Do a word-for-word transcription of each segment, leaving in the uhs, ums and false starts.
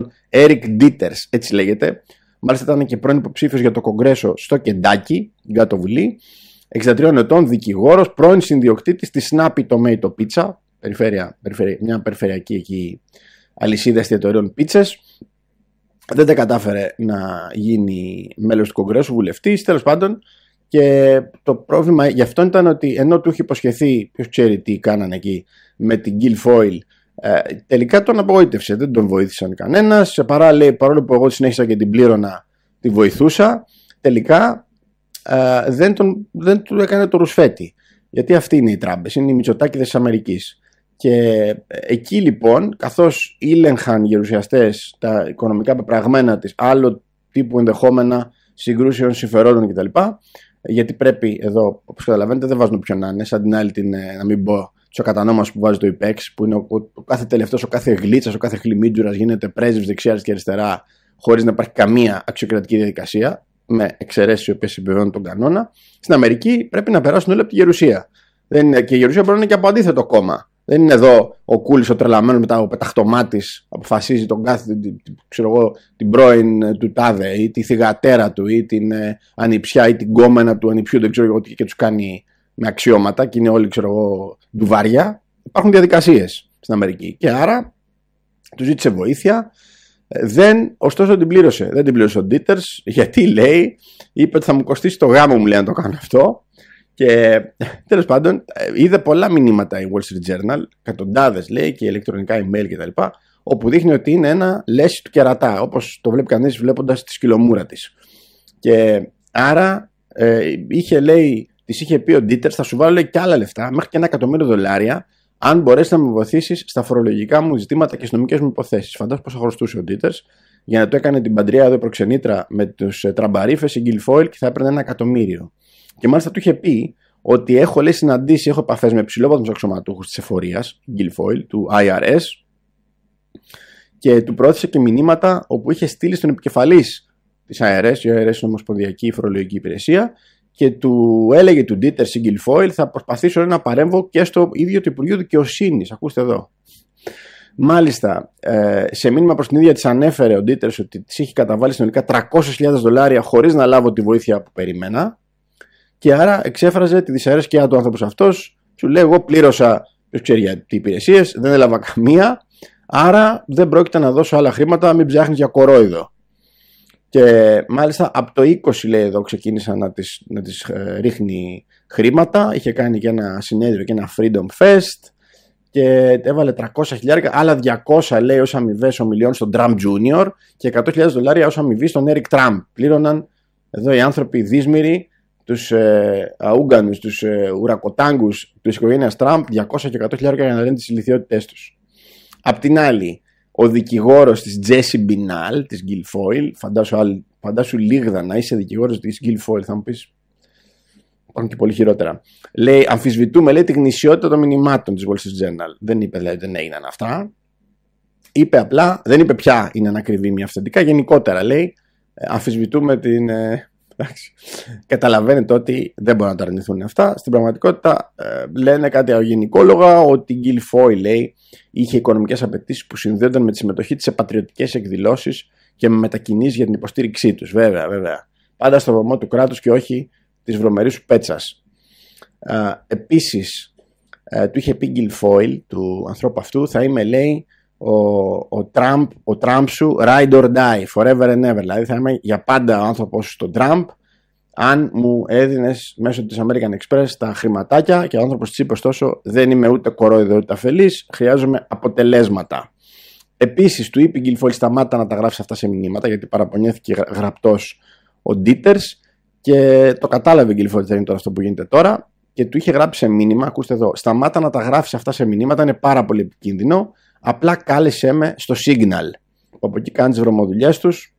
τον Eric Dieters, έτσι λέγεται. Μάλιστα ήταν και πρώην υποψήφιος για το Κογκρέσο στο Κεντάκι, την κάτω βουλή. εξήντα τριών ετών, δικηγόρος, πρώην συνδιοκτήτης της Snappy Tomato Pizza, περιφέρεια, περιφέρεια, μια περιφερειακή εκεί αλυσίδα εστιατορίων πίτσες. Δεν τα κατάφερε να γίνει μέλος του Κογκρέσου, βουλευτής, τέλος πάντων. Και το πρόβλημα γι' αυτό ήταν ότι ενώ του είχε υποσχεθεί, ποιος ξέρει τι κάνανε εκεί με την Guilfoyle, ε, τελικά τον απογοήτευσε. Δεν τον βοήθησαν κανένας. Σε παράλληλα, παρόλο που εγώ συνέχισα και την πλήρωνα, τη βοηθούσα, τελικά ε, δεν, τον, δεν του έκανε το ρουσφέτη. Γιατί αυτοί είναι οι τράμπες, είναι οι Μητσοτάκηδες της Αμερικής. Και εκεί λοιπόν, καθώς ήλεγχαν οι γερουσιαστές τα οικονομικά πεπραγμένα της, άλλο τύπου ενδεχόμενα συγκρούσεων συμφερόντων κτλ. Γιατί πρέπει εδώ, όπως καταλαβαίνετε, δεν βάζουν ποιον να είναι, σαν την άλλη την, να μην πω, στο κατανόμας που βάζει το ΙΠΕΞ, που είναι ο, ο, ο κάθε τελευταίος, ο κάθε γλίτσας, ο κάθε χλιμίτζουρας γίνεται πρέσβης δεξιά και αριστερά, χωρίς να υπάρχει καμία αξιοκρατική διαδικασία, με εξαιρέσεις οι οποίες επιβεβαιώνουν τον κανόνα. Στην Αμερική πρέπει να περάσουν όλοι από τη γερουσία. Δεν είναι, και η γερουσία μπορεί να είναι και από αντίθετο κόμμα. Δεν είναι εδώ ο Κούλης ο τρελαμένος μετά ο πεταχτωμάτης αποφασίζει τον κάθε, ξέρω εγώ, την πρώην του τάδε ή τη θυγατέρα του ή την ε, ανιψιά ή την κόμενα του ανιψιού, δεν ξέρω εγώ τι, και τους κάνει με αξιώματα και είναι όλοι, ξέρω εγώ, ντουβάρια. Υπάρχουν διαδικασίες στην Αμερική και άρα του ζήτησε βοήθεια. Δεν, ωστόσο την πλήρωσε. Δεν την πλήρωσε ο Dieters, γιατί λέει, είπε ότι θα μου κοστίσει το γάμο μου, λέει, να το κάνω αυτό. Και τέλος πάντων είδε πολλά μηνύματα η Wall Street Journal, εκατοντάδες λέει και ηλεκτρονικά email κτλ. Όπου δείχνει ότι είναι ένα λέση του κερατά, όπως το βλέπει κανείς βλέποντας τη σκυλομούρα της. Και άρα ε, είχε, λέει, της είχε πει ο Dieters, θα σου βάλω, λέει, και άλλα λεφτά, μέχρι και ένα εκατομμύριο δολάρια, αν μπορέσει να με βοηθήσεις στα φορολογικά μου ζητήματα και στις νομικές μου υποθέσεις. Φαντάζομαι πόσο χρωστούσε ο Dieters για να του έκανε την παντριά εδώ προξενήτρα με τους ε, τραμπαρίφες, η Guilfoyle, και θα έπαιρνε ένα εκατομμύριο. Και μάλιστα του είχε πει ότι έχω, λέει, συναντήσει, έχω επαφές με υψηλόβαθμους αξιωματούχους της εφορίας, Guilfoyle, του άι αρ ες, και του προώθησε και μηνύματα όπου είχε στείλει στον επικεφαλής της άι αρ ες, η άι αρ ες είναι Ομοσπονδιακή Φορολογική Υπηρεσία, και του έλεγε του Dieters η Guilfoyle, θα προσπαθήσω να παρέμβω και στο ίδιο το Υπουργείο Δικαιοσύνης. Ακούστε εδώ. Μάλιστα, σε μήνυμα προς την ίδια της ανέφερε ο Dieters ότι της είχε καταβάλει συνολικά τριακόσιες χιλιάδες δολάρια χωρίς να λάβω τη βοήθεια που περιμένα. Και άρα εξέφραζε τη δυσαρέσκειά του άνθρωπος αυτός. Σου λέει: εγώ πλήρωσα, ποιος ξέρει για τι υπηρεσίες, δεν έλαβα καμία. Άρα δεν πρόκειται να δώσω άλλα χρήματα, μην ψάχνεις για κορόιδο. Και μάλιστα από το είκοσι, λέει εδώ, ξεκίνησα να τις, να τις ε, ρίχνει χρήματα. Είχε κάνει και ένα συνέδριο και ένα Freedom Fest. Και έβαλε τριακόσια χιλιάδες, άλλα διακόσια, λέει, ως αμοιβές ομιλιών στον Trump Junior και εκατό χιλιάδες δολάρια ως αμοιβή στον Eric Trump. Πλήρωναν εδώ οι άνθρωποι δύσμηροι, τους ε, αούγκανους, τους ε, ουρακοτάγκους της οικογένειας Τραμπ, διακόσια και εκατό χιλιάδες για να λένε τις ηλιθιότητές τους. Απ' την άλλη, ο δικηγόρος της Jessie Binal, της Guilfoyle, φαντάσου, φαντάσου λίγδα να είσαι δικηγόρος της Guilfoyle, θα μου πεις, υπάρχουν και πολύ χειρότερα. Λέει, αμφισβητούμε, λέει, τη γνησιότητα των μηνυμάτων της Wall Street Journal. Δεν είπε, δηλαδή, δεν έγιναν αυτά. Είπε απλά, δεν είπε πια είναι ανακριβή μια αυθεντικά, γενικότερα λέει, αμφισβητούμε την... Ε, εντάξει. Καταλαβαίνετε ότι δεν μπορούν να τα αρνηθούν αυτά. Στην πραγματικότητα ε, λένε κάτι αγενικόλογα ότι η Guilfoyle, λέει, είχε οικονομικές απαιτήσεις που συνδέονταν με τη συμμετοχή της σε πατριωτικές εκδηλώσεις και με μετακινήσεις για την υποστήριξή τους. Βέβαια, βέβαια. Πάντα στο βωμό του κράτους και όχι της βρωμερής σου πέτσας. Ε, επίσης, ε, του είχε πει Guilfoyle, του ανθρώπου αυτού, θα είμαι, λέει, ο, ο, Trump, ο Trump σου ride or die, forever and ever. Δηλαδή θα είμαι για πάντα ο άνθρωπος στον Trump αν μου έδινες μέσω της American Express τα χρηματάκια, και ο άνθρωπος της είπε ωστόσο δεν είμαι ούτε κορόιδο ούτε αφελής, χρειάζομαι αποτελέσματα. Επίσης του είπε η Guilfoyle σταμάτα να τα γράψει αυτά σε μηνύματα, γιατί παραπονιέθηκε γραπτός ο Dieters και το κατάλαβε η Guilfoyle ότι είναι τώρα αυτό που γίνεται τώρα και του είχε γράψει σε μήνυμα, ακούστε εδώ, σταμάτα να τα γράφεις αυτά σε μηνύματα, είναι πάρα πολύ επικίνδυνο. Απλά κάλεσέ με στο Signal, που από εκεί κάνει τις βρωμοδουλειές τους.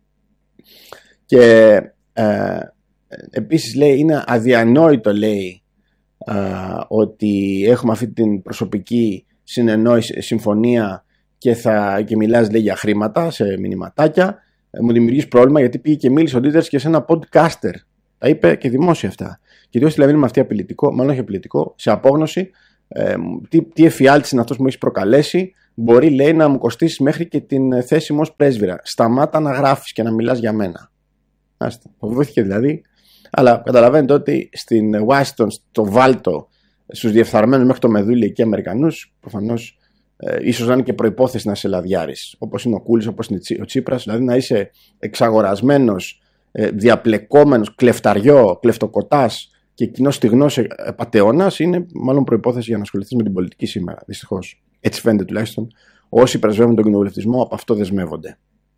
Και ε, επίσης, λέει, είναι αδιανόητο, λέει, ε, ότι έχουμε αυτή την προσωπική συνεννόηση, συμφωνία και, θα, και μιλάς, λέει, για χρήματα σε μηνυματάκια. Ε, μου δημιουργείς πρόβλημα γιατί πήγε και μίλησε ο Dieters και σε ένα podcaster. Τα είπε και δημόσια αυτά. Και διότι δηλαδή με αυτή απειλητικό, μάλλον όχι απειλητικό, σε απόγνωση. Ε, τι, τι εφιάλτης είναι αυτός που μου έχει προκαλέσει, μπορεί, λέει, να μου κοστίσει μέχρι και την θέση μου ως πρέσβυρα. Σταμάτα να γράφεις και να μιλάς για μένα. Άστε, φοβήθηκε δηλαδή. Αλλά καταλαβαίνετε ότι στην Ουάσιγκτον, στο Βάλτο, στους διεφθαρμένους μέχρι το μεδούλι εκεί Αμερικανούς, προφανώς ε, ίσως να είναι και προϋπόθεση να είσαι λαδιάρης, όπως είναι ο Κούλης, όπως είναι ο Τσίπρας, δηλαδή να είσαι εξαγορασμένος, ε, διαπλεκόμενος, κλεφταριό, κλεφτοκοτάς και κοινός στιγνός πατεώνας, είναι μάλλον προϋπόθεση για να ασχοληθείς με την πολιτική σήμερα. Δυστυχώς. Έτσι φαίνεται τουλάχιστον. Όσοι πρεσβεύουν τον κοινοβουλευτισμό από αυτό δεσμεύονται.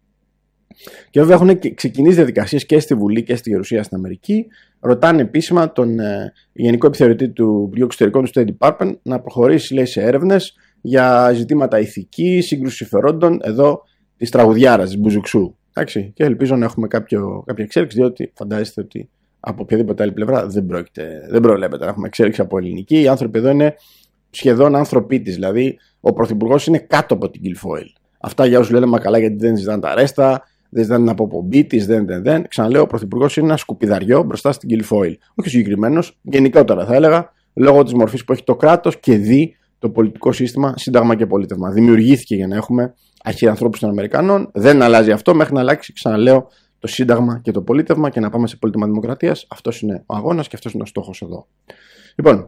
Και βέβαια έχουν ξεκινήσει διαδικασίες και στη Βουλή και στη Γερουσία στην Αμερική. Ρωτάνε επίσημα τον ε, Γενικό Επιθεωρητή του Υπουργείου Εξωτερικών του State Department να προχωρήσει, λέει, σε έρευνες για ζητήματα ηθικής, σύγκρουση συμφερόντων εδώ της τραγουδιάρας, της Μπουζουξού. Εντάξει, και ελπίζω να έχουμε κάποιο, κάποια εξέλιξη, διότι φαντάζεστε ότι από οποιαδήποτε άλλη πλευρά δεν, πρόκειται, δεν προβλέπεται να έχουμε εξέλιξη από ελληνική. Οι άνθρωποι εδώ είναι σχεδόν άνθρωποι της, δηλαδή ο Πρωθυπουργός είναι κάτω από την Guilfoyle. Αυτά για όσους λένε μα καλά γιατί δεν ζητάνε τα ρέστα, δεν ζητάνε την αποπομπή τη, δεν, δεν, δεν. Ξαναλέω, ο Πρωθυπουργός είναι ένα σκουπιδαριό μπροστά στην Guilfoyle. Όχι συγκεκριμένος, γενικότερα θα έλεγα, λόγω της μορφής που έχει το κράτος και δει το πολιτικό σύστημα, σύνταγμα και πολίτευμα. Δημιουργήθηκε για να έχουμε αρχιανθρώπους των Αμερικανών. Δεν αλλάζει αυτό μέχρι να αλλάξει, ξαναλέω, το σύνταγμα και το πολίτευμα και να πάμε σε πολίτευμα δημοκρατίας. Αυτός είναι ο αγώνας και αυτός είναι ο στόχος εδώ. Λοιπόν,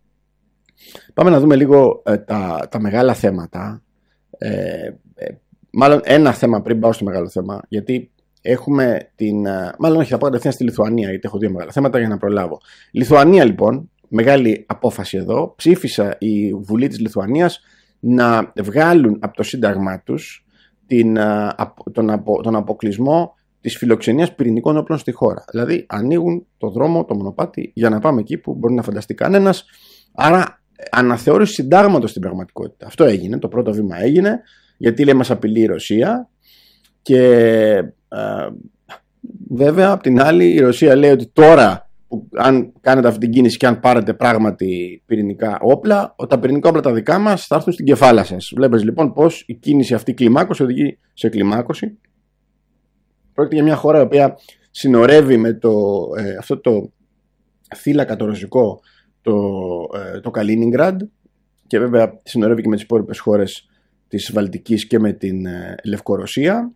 πάμε να δούμε λίγο ε, τα, τα μεγάλα θέματα. Ε, ε, μάλλον ένα θέμα πριν πάω στο μεγάλο θέμα, γιατί έχουμε την. Μάλλον όχι, θα πάω κατευθείαν στη Λιθουανία, γιατί έχω δύο μεγάλα θέματα για να προλάβω. Λιθουανία, λοιπόν, μεγάλη απόφαση εδώ. Ψήφισα η Βουλή της Λιθουανίας να βγάλουν από το σύνταγμά τους την, τον, απο, τον αποκλεισμό της φιλοξενίας πυρηνικών όπλων στη χώρα. Δηλαδή, ανοίγουν το δρόμο, το μονοπάτι, για να πάμε εκεί που μπορεί να φανταστεί κανένας. Άρα, αναθεώρηση συντάγματος στην πραγματικότητα. Αυτό έγινε. Το πρώτο βήμα έγινε, γιατί λέει μας απειλεί η Ρωσία. Και ε, βέβαια, απ' την άλλη, η Ρωσία λέει ότι τώρα, που, αν κάνετε αυτή την κίνηση και αν πάρετε πράγματι πυρηνικά όπλα, τα πυρηνικά όπλα τα δικά μας θα έρθουν στην κεφάλα σας. Βλέπεις λοιπόν πως η κίνηση αυτή κλιμάκωση οδηγεί σε κλιμάκωση. Πρόκειται για μια χώρα η οποία συνορεύει με το, ε, αυτό το θύλακα το ρωσικό, το, ε, το Καλίνιγκραντ, και βέβαια συνορεύει και με τις υπόλοιπες χώρες της Βαλτικής και με την ε, Λευκορωσία.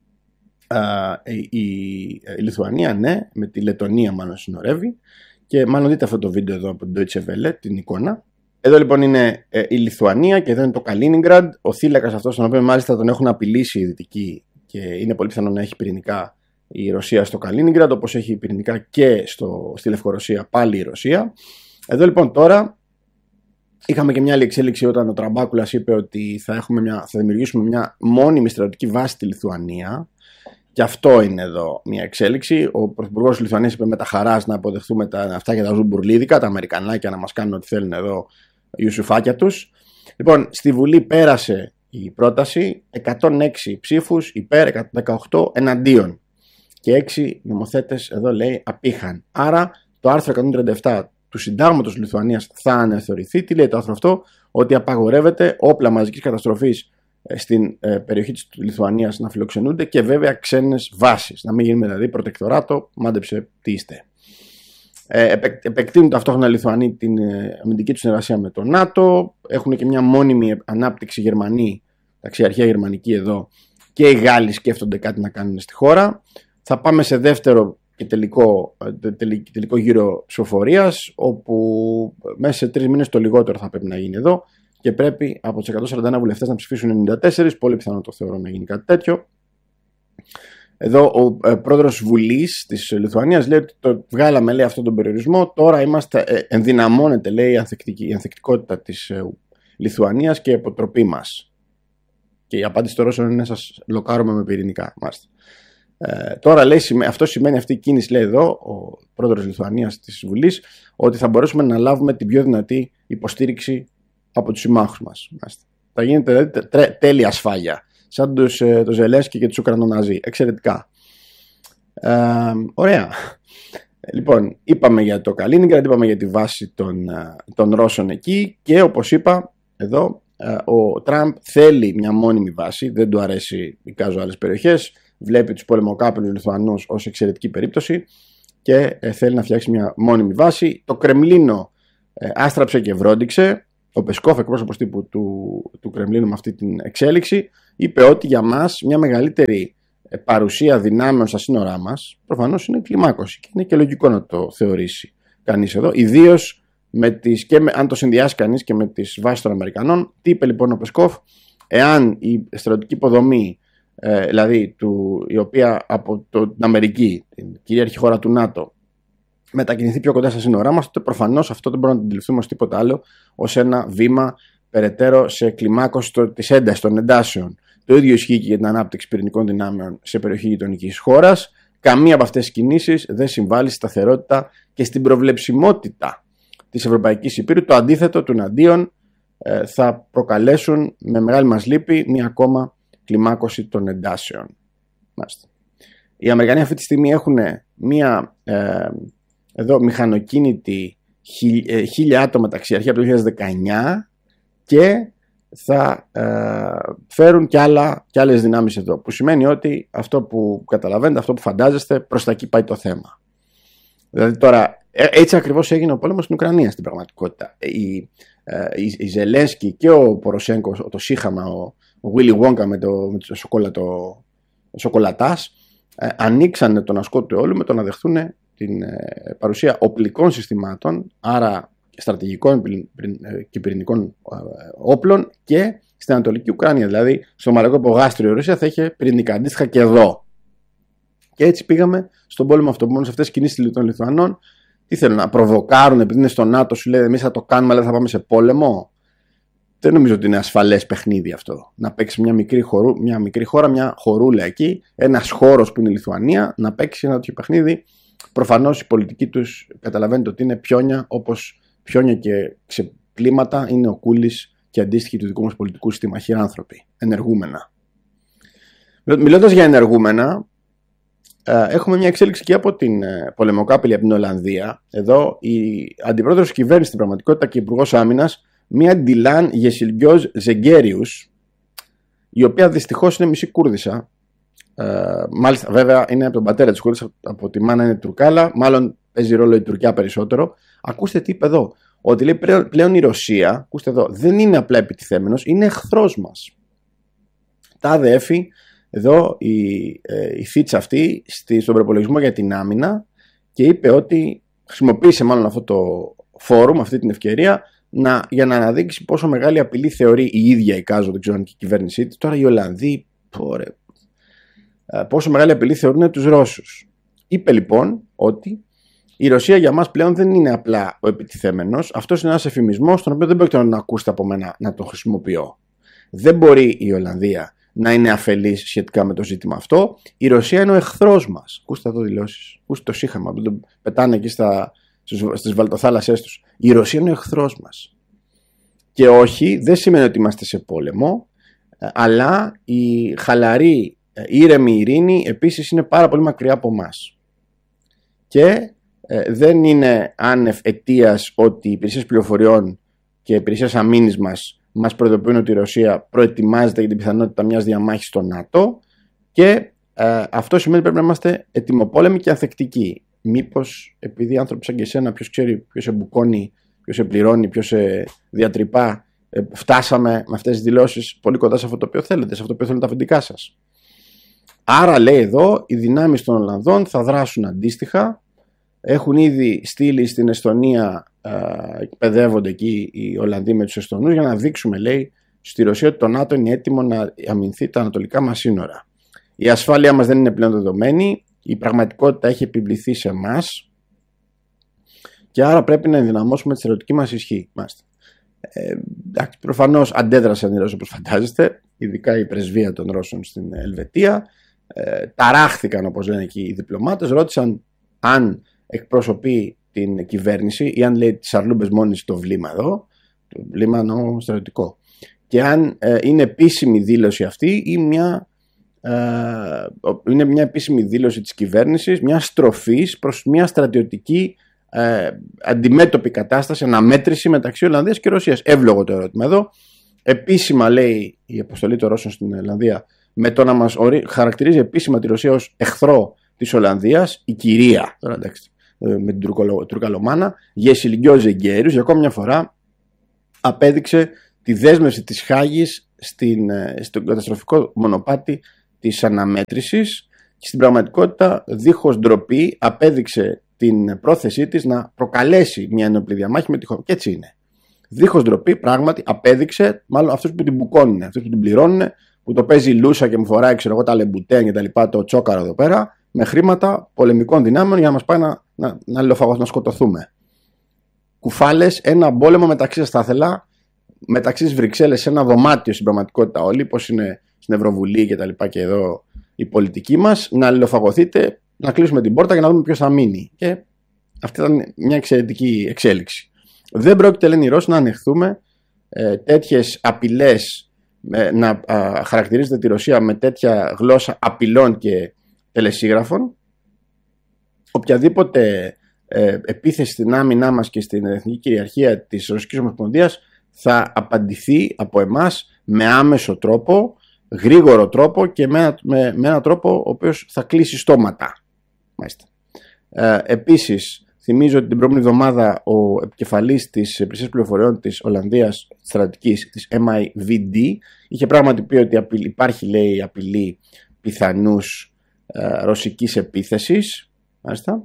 Ε, η, η, η Λιθουανία, ναι, με τη Λετωνία μάλλον συνορεύει, και μάλλον δείτε αυτό το βίντεο εδώ από την Deutsche Welle, την εικόνα. Εδώ λοιπόν είναι ε, η Λιθουανία και εδώ είναι το Καλίνιγκραντ, ο θύλακας αυτός, τον οποίο μάλιστα τον έχουν απειλήσει οι Δυτικοί και είναι πολύ πιθανό να έχει πυρηνικά η Ρωσία στο Καλίνιγκραντ, όπως έχει πυρηνικά και στο, στη Λευκορωσία πάλι η Ρωσία. Εδώ λοιπόν τώρα είχαμε και μια άλλη εξέλιξη όταν ο Τραμπάκουλας είπε ότι θα, έχουμε μια, θα δημιουργήσουμε μια μόνιμη στρατιωτική βάση στη Λιθουανία. Και αυτό είναι εδώ μια εξέλιξη. Ο Πρωθυπουργός της Λιθουανίας είπε με τα χαράς να αποδεχθούμε τα, αυτά και τα ζουμπουρλίδικα, τα αμερικανάκια να μας κάνουν ό,τι θέλουν εδώ οι ουσουφάκια τους. Λοιπόν, στη Βουλή πέρασε η πρόταση, εκατόν έξι ψήφους υπέρ, εκατόν δεκαοκτώ εναντίον. Και έξι νομοθέτες εδώ λέει απήχαν. Άρα το άρθρο εκατόν τριάντα επτά του Συντάγματος της Λιθουανίας θα αναθεωρηθεί. Τι λέει το άρθρο αυτό? Ότι απαγορεύεται όπλα μαζικής καταστροφής στην ε, περιοχή της Λιθουανίας να φιλοξενούνται και βέβαια ξένες βάσεις. Να μην γίνουμε δηλαδή προτεκτοράτο, μάντεψε τι είστε. Ε, επεκ, επεκτείνουν ταυτόχρονα οι Λιθουανοί την ε, αμυντική του συνεργασία με το ΝΑΤΟ. Έχουν και μια μόνιμη ανάπτυξη Γερμανοί, ταξιαρχία γερμανική εδώ, και οι Γάλλοι σκέφτονται κάτι να κάνουν στη χώρα. Θα πάμε σε δεύτερο και τελικό, τελικό γύρο ψηφοφορίας, όπου μέσα σε τρεις μήνες το λιγότερο θα πρέπει να γίνει εδώ. Και πρέπει από τους εκατόν σαράντα ένα βουλευτές να ψηφίσουν ενενήντα τέσσερα, πολύ πιθανό το θεωρώ να γίνει κάτι τέτοιο. Εδώ ο ε, πρόεδρος Βουλής της Λιθουανίας λέει ότι το βγάλαμε, λέει, αυτόν τον περιορισμό, τώρα είμαστε, ε, ενδυναμώνεται, λέει, η, η ανθεκτικότητα της ε, Λιθουανίας και η αποτροπή μας. Και η απάντηση των Ρώσων είναι να σας λοκάρουμε με πυρηνικά. Ε, τώρα λέει, αυτό σημαίνει, αυτή η κίνηση, λέει εδώ ο πρόεδρος Λιθουανίας της Βουλής, ότι θα μπορέσουμε να λάβουμε την πιο δυνατή υποστήριξη από τους συμμάχους μας. Θα γίνεται δηλαδή τρε, τέλεια ασφάλεια, σαν τους, ε, το Ζελένσκι και τους Ουκρανοναζί. Εξαιρετικά. Ε, ωραία. Λοιπόν, είπαμε για το Καλίνιγκραντ, είπαμε για τη βάση των, των Ρώσων εκεί, και όπως είπα εδώ, ο Τραμπ θέλει μια μόνιμη βάση, δεν του αρέσει εικάζω άλλες περιοχές, βλέπει τους πολεμοκάπηλους Λιθουανούς ως εξαιρετική περίπτωση και θέλει να φτιάξει μια μόνιμη βάση. Το Κρεμλίνο άστραψε και βρόντιξε. ο Πεσκόφ, εκπρόσωπος τύπου του, του Κρεμλίνου, με αυτή την εξέλιξη, είπε ότι για μας μια μεγαλύτερη παρουσία δυνάμεων στα σύνορά μας προφανώς είναι κλιμάκωση. Και είναι και λογικό να το θεωρήσει κανείς εδώ, ιδίως με τις, και με, αν το συνδυάσει κανείς και με τις βάσεις των Αμερικανών. Τι είπε λοιπόν ο Πεσκόφ? Εάν η στρατιωτική υποδομή, ε, δηλαδή του, η οποία από το, την Αμερική, την κυρίαρχη χώρα του ΝΑΤΟ, μετακινηθεί πιο κοντά στα σύνορά μας, τότε προφανώς αυτό δεν μπορούμε να το αντιληφθούμε ως τίποτα άλλο, ως ένα βήμα περαιτέρω σε κλιμάκωση της έντασης των εντάσεων. Το ίδιο ισχύει και για την ανάπτυξη πυρηνικών δυνάμεων σε περιοχή γειτονικής χώρας. Καμία από αυτές τις κινήσεις δεν συμβάλλει στη σταθερότητα και στην προβλεψιμότητα της Ευρωπαϊκής Υπήρου. Το αντίθετο, του αντίον, ε, θα προκαλέσουν με μεγάλη μας λύπη μια ακόμα κλιμάκωση των εντάσεων. Μάλιστα. Οι Αμερικανοί αυτή τη στιγμή έχουν μια ε, εδώ, μηχανοκίνητη χι, ε, χίλια άτομα ταξιαρχία από το δύο χιλιάδες δεκαεννιά και θα ε, φέρουν και, άλλα, και άλλες δυνάμεις εδώ, που σημαίνει ότι αυτό που καταλαβαίνετε, αυτό που φαντάζεστε, προς τα εκεί πάει το θέμα. Δηλαδή τώρα, ε, έτσι ακριβώς έγινε ο πόλεμος στην Ουκρανία στην πραγματικότητα. Η, ε, η, η Ζελένσκι και ο Ποροσέγκο, το σύγχαμα, ο, ο Willy Wonka με το, με το σοκολατο, σοκολατάς, ε, ανοίξανε τον ασκό του όλου με το να δεχθούν την ε, παρουσία οπλικών συστημάτων, άρα στρατηγικών και πυρηνικών όπλων, και στην Ανατολική Ουκρανία. Δηλαδή, στο μαλακό υπογάστριο η Ρωσία θα είχε πυρηνικά αντίστοιχα και εδώ. Και έτσι πήγαμε στον πόλεμο αυτό. Μόνο σε αυτές τις κινήσεις των Λιθουανών, τι θέλουν να προβοκάρουν, επειδή είναι στο ΝΑΤΟ, σου λέει εμείς θα το κάνουμε, αλλά θα πάμε σε πόλεμο. Δεν νομίζω ότι είναι ασφαλές παιχνίδι αυτό. Να παίξει μια μικρή, χωρού, μια μικρή χώρα, μια χωρούλα εκεί, ένας χώρος που είναι η Λιθουανία, να παίξει ένα τέτοιο παιχνίδι. Προφανώς η πολιτική τους καταλαβαίνετε ότι είναι πιόνια, όπως πιόνια και ξεπλήματα είναι ο Κούλης και αντίστοιχοι του δικού μας πολιτικού συστήμα, άνθρωποι, ενεργούμενα. Μιλώντας για ενεργούμενα, έχουμε μια εξέλιξη και από την πολεμοκάπηλη, από την Ολλανδία. Εδώ η αντιπρόεδρος κυβέρνησης στην πραγματικότητα και υπουργός άμυνας, μια Ντιλάν Γεσιλγκιόζ Ζεγκέριους, η οποία δυστυχώς είναι μισή Κούρδισσα. Uh, μάλιστα, βέβαια, είναι από τον πατέρα της χώρας, από τη μάνα είναι Τουρκάλα, μάλλον παίζει ρόλο η Τουρκία περισσότερο. Ακούστε τι είπε εδώ, ότι λέει πλέον, πλέον η Ρωσία, ακούστε εδώ, δεν είναι απλά επιτιθέμενος, είναι εχθρός μας. Τα αδέφη, εδώ η, ε, η θήτσα αυτή στη, στον προπολογισμό για την άμυνα, και είπε ότι χρησιμοποίησε μάλλον αυτό το φόρουμ, αυτή την ευκαιρία, να, για να αναδείξει πόσο μεγάλη απειλή θεωρεί η ίδια η Κάζο, δεν ξέρω αν και η κυβέρνησή της. Τώρα οι Ολλανδοί, πόρε, πόσο μεγάλη απειλή θεωρούν τους Ρώσους. Είπε λοιπόν ότι η Ρωσία για μας πλέον δεν είναι απλά ο επιτιθέμενος. Αυτός είναι ένας εφημισμός, τον οποίο δεν πρόκειται να ακούσετε από μένα να το χρησιμοποιώ. Δεν μπορεί η Ολλανδία να είναι αφελής σχετικά με το ζήτημα αυτό. Η Ρωσία είναι ο εχθρός μας. Ακούστε εδώ δηλώσεις. Ακούστε το σύγχαμα που το πετάνε εκεί στα, στις βαλτοθάλασσές τους. Η Ρωσία είναι ο εχθρός μας. Και όχι, δεν σημαίνει ότι είμαστε σε πόλεμο, αλλά η χαλαρή, ήρεμη ειρήνη επίσης είναι πάρα πολύ μακριά από εμάς. Και ε, δεν είναι άνευ αιτίας ότι οι υπηρεσίες πληροφοριών και οι υπηρεσίες αμήνης μας μας προειδοποιούν ότι η Ρωσία προετοιμάζεται για την πιθανότητα μιας διαμάχης στο ΝΑΤΟ, και ε, αυτό σημαίνει ότι πρέπει να είμαστε ετοιμοπόλεμοι και ανθεκτικοί. Μήπως επειδή άνθρωποι σαν και εσένα, ποιος ξέρει, ποιος σε μπουκώνει, ποιος σε πληρώνει, ποιος σε διατρυπά, ε, φτάσαμε με αυτές τις δηλώσεις πολύ κοντά σε αυτό το οποίο θέλετε, σε αυτό το οποίο θέλουν τα αφεντικά σας. Άρα λέει εδώ, οι δυνάμεις των Ολλανδών θα δράσουν αντίστοιχα. Έχουν ήδη στείλει στην Εστονία, ε, εκπαιδεύονται εκεί οι Ολλανδοί με τους Εστονούς, για να δείξουμε, λέει, στη Ρωσία ότι το ΝΑΤΟ είναι έτοιμο να αμυνθεί τα ανατολικά μας σύνορα. Η ασφάλειά μας δεν είναι πλέον δεδομένη, η πραγματικότητα έχει επιβληθεί σε εμάς, και άρα πρέπει να ενδυναμώσουμε τη στρατιωτική μας ισχύ. Ε, προφανώς αντέδρασαν οι Ρώσοι, όπως φαντάζεστε, ειδικά η πρεσβεία των Ρώσων στην Ελβετία. Ε, ταράχθηκαν, όπως λένε εκεί οι διπλωμάτες, ρώτησαν αν εκπροσωπεί την κυβέρνηση ή αν λέει τις αρλούμπες μόνη στο βλήμα εδώ, το βλήμα εννοώ στρατιωτικό, και αν ε, είναι επίσημη δήλωση αυτή ή μια, ε, είναι μια επίσημη δήλωση της κυβέρνησης, μια στροφής προς μια στρατιωτική ε, αντιμέτωπη κατάσταση, αναμέτρηση μεταξύ Ολλανδίας και Ρωσίας. Εύλογο το ερώτημα εδώ. Επίσημα, λέει η αποστολή των Ρώσων στην Ολλανδία, με το να μας χαρακτηρίζει επίσημα τη Ρωσία ως εχθρό της Ολλανδίας, η κυρία, τώρα εντάξει, με την τουρκαλομάνα, Γεσιλγκιόζ Ζεγκέριους, για ακόμη μια φορά απέδειξε τη δέσμευση της Χάγης στην, στον καταστροφικό μονοπάτι της αναμέτρησης και στην πραγματικότητα δίχως ντροπή απέδειξε την πρόθεσή της να προκαλέσει μια ενόπλη διαμάχη με τη χώρα. Και έτσι είναι. Δίχως ντροπή πράγματι απέδειξε, μάλλον αυτούς που την μπουκώνουν, αυτούς που την πληρώνουν, που το παίζει λούσα και μου φοράει ξέρω εγώ τα λεμπουτέν και τα λοιπά, το τσόκαρο εδώ πέρα, με χρήματα πολεμικών δυνάμεων για να μας πάει να, να, να, να, να σκοτωθούμε. Κουφάλες, ένα πόλεμο μεταξύ σας θα ήθελα, μεταξύ της Βρυξέλλες, σε ένα δωμάτιο στην πραγματικότητα όλοι, πώς είναι στην Ευρωβουλή και τα λοιπά και εδώ η πολιτική μας, να αλληλοφαγωθείτε, να κλείσουμε την πόρτα και να δούμε ποιος θα μείνει. Και αυτή ήταν μια εξαιρετική εξέλιξη. Δεν πρόκειται, λένε οι Ρώσοι, να ανεχθούμε ε, τέτοιες απειλές, ε, να α, χαρακτηρίζεται τη Ρωσία με τέτοια γλώσσα απειλών και τελεσίγραφων. Οποιαδήποτε ε, επίθεση στην άμυνά μας και στην εθνική κυριαρχία της Ρωσικής Ομοσπονδίας θα απαντηθεί από εμάς με άμεσο τρόπο, γρήγορο τρόπο και με, με, με έναν τρόπο ο οποίος θα κλείσει στόματα. Μάλιστα. Ε, επίσης, θυμίζω ότι την προηγούμενη εβδομάδα ο επικεφαλής της υπηρεσίας πληροφοριών της Ολλανδίας στρατικής, της εμ άι βι ντι, είχε πράγματι πει ότι απειλή, υπάρχει, λέει, απειλή πιθανούς ε, ρωσικής επίθεσης. Μάλιστα.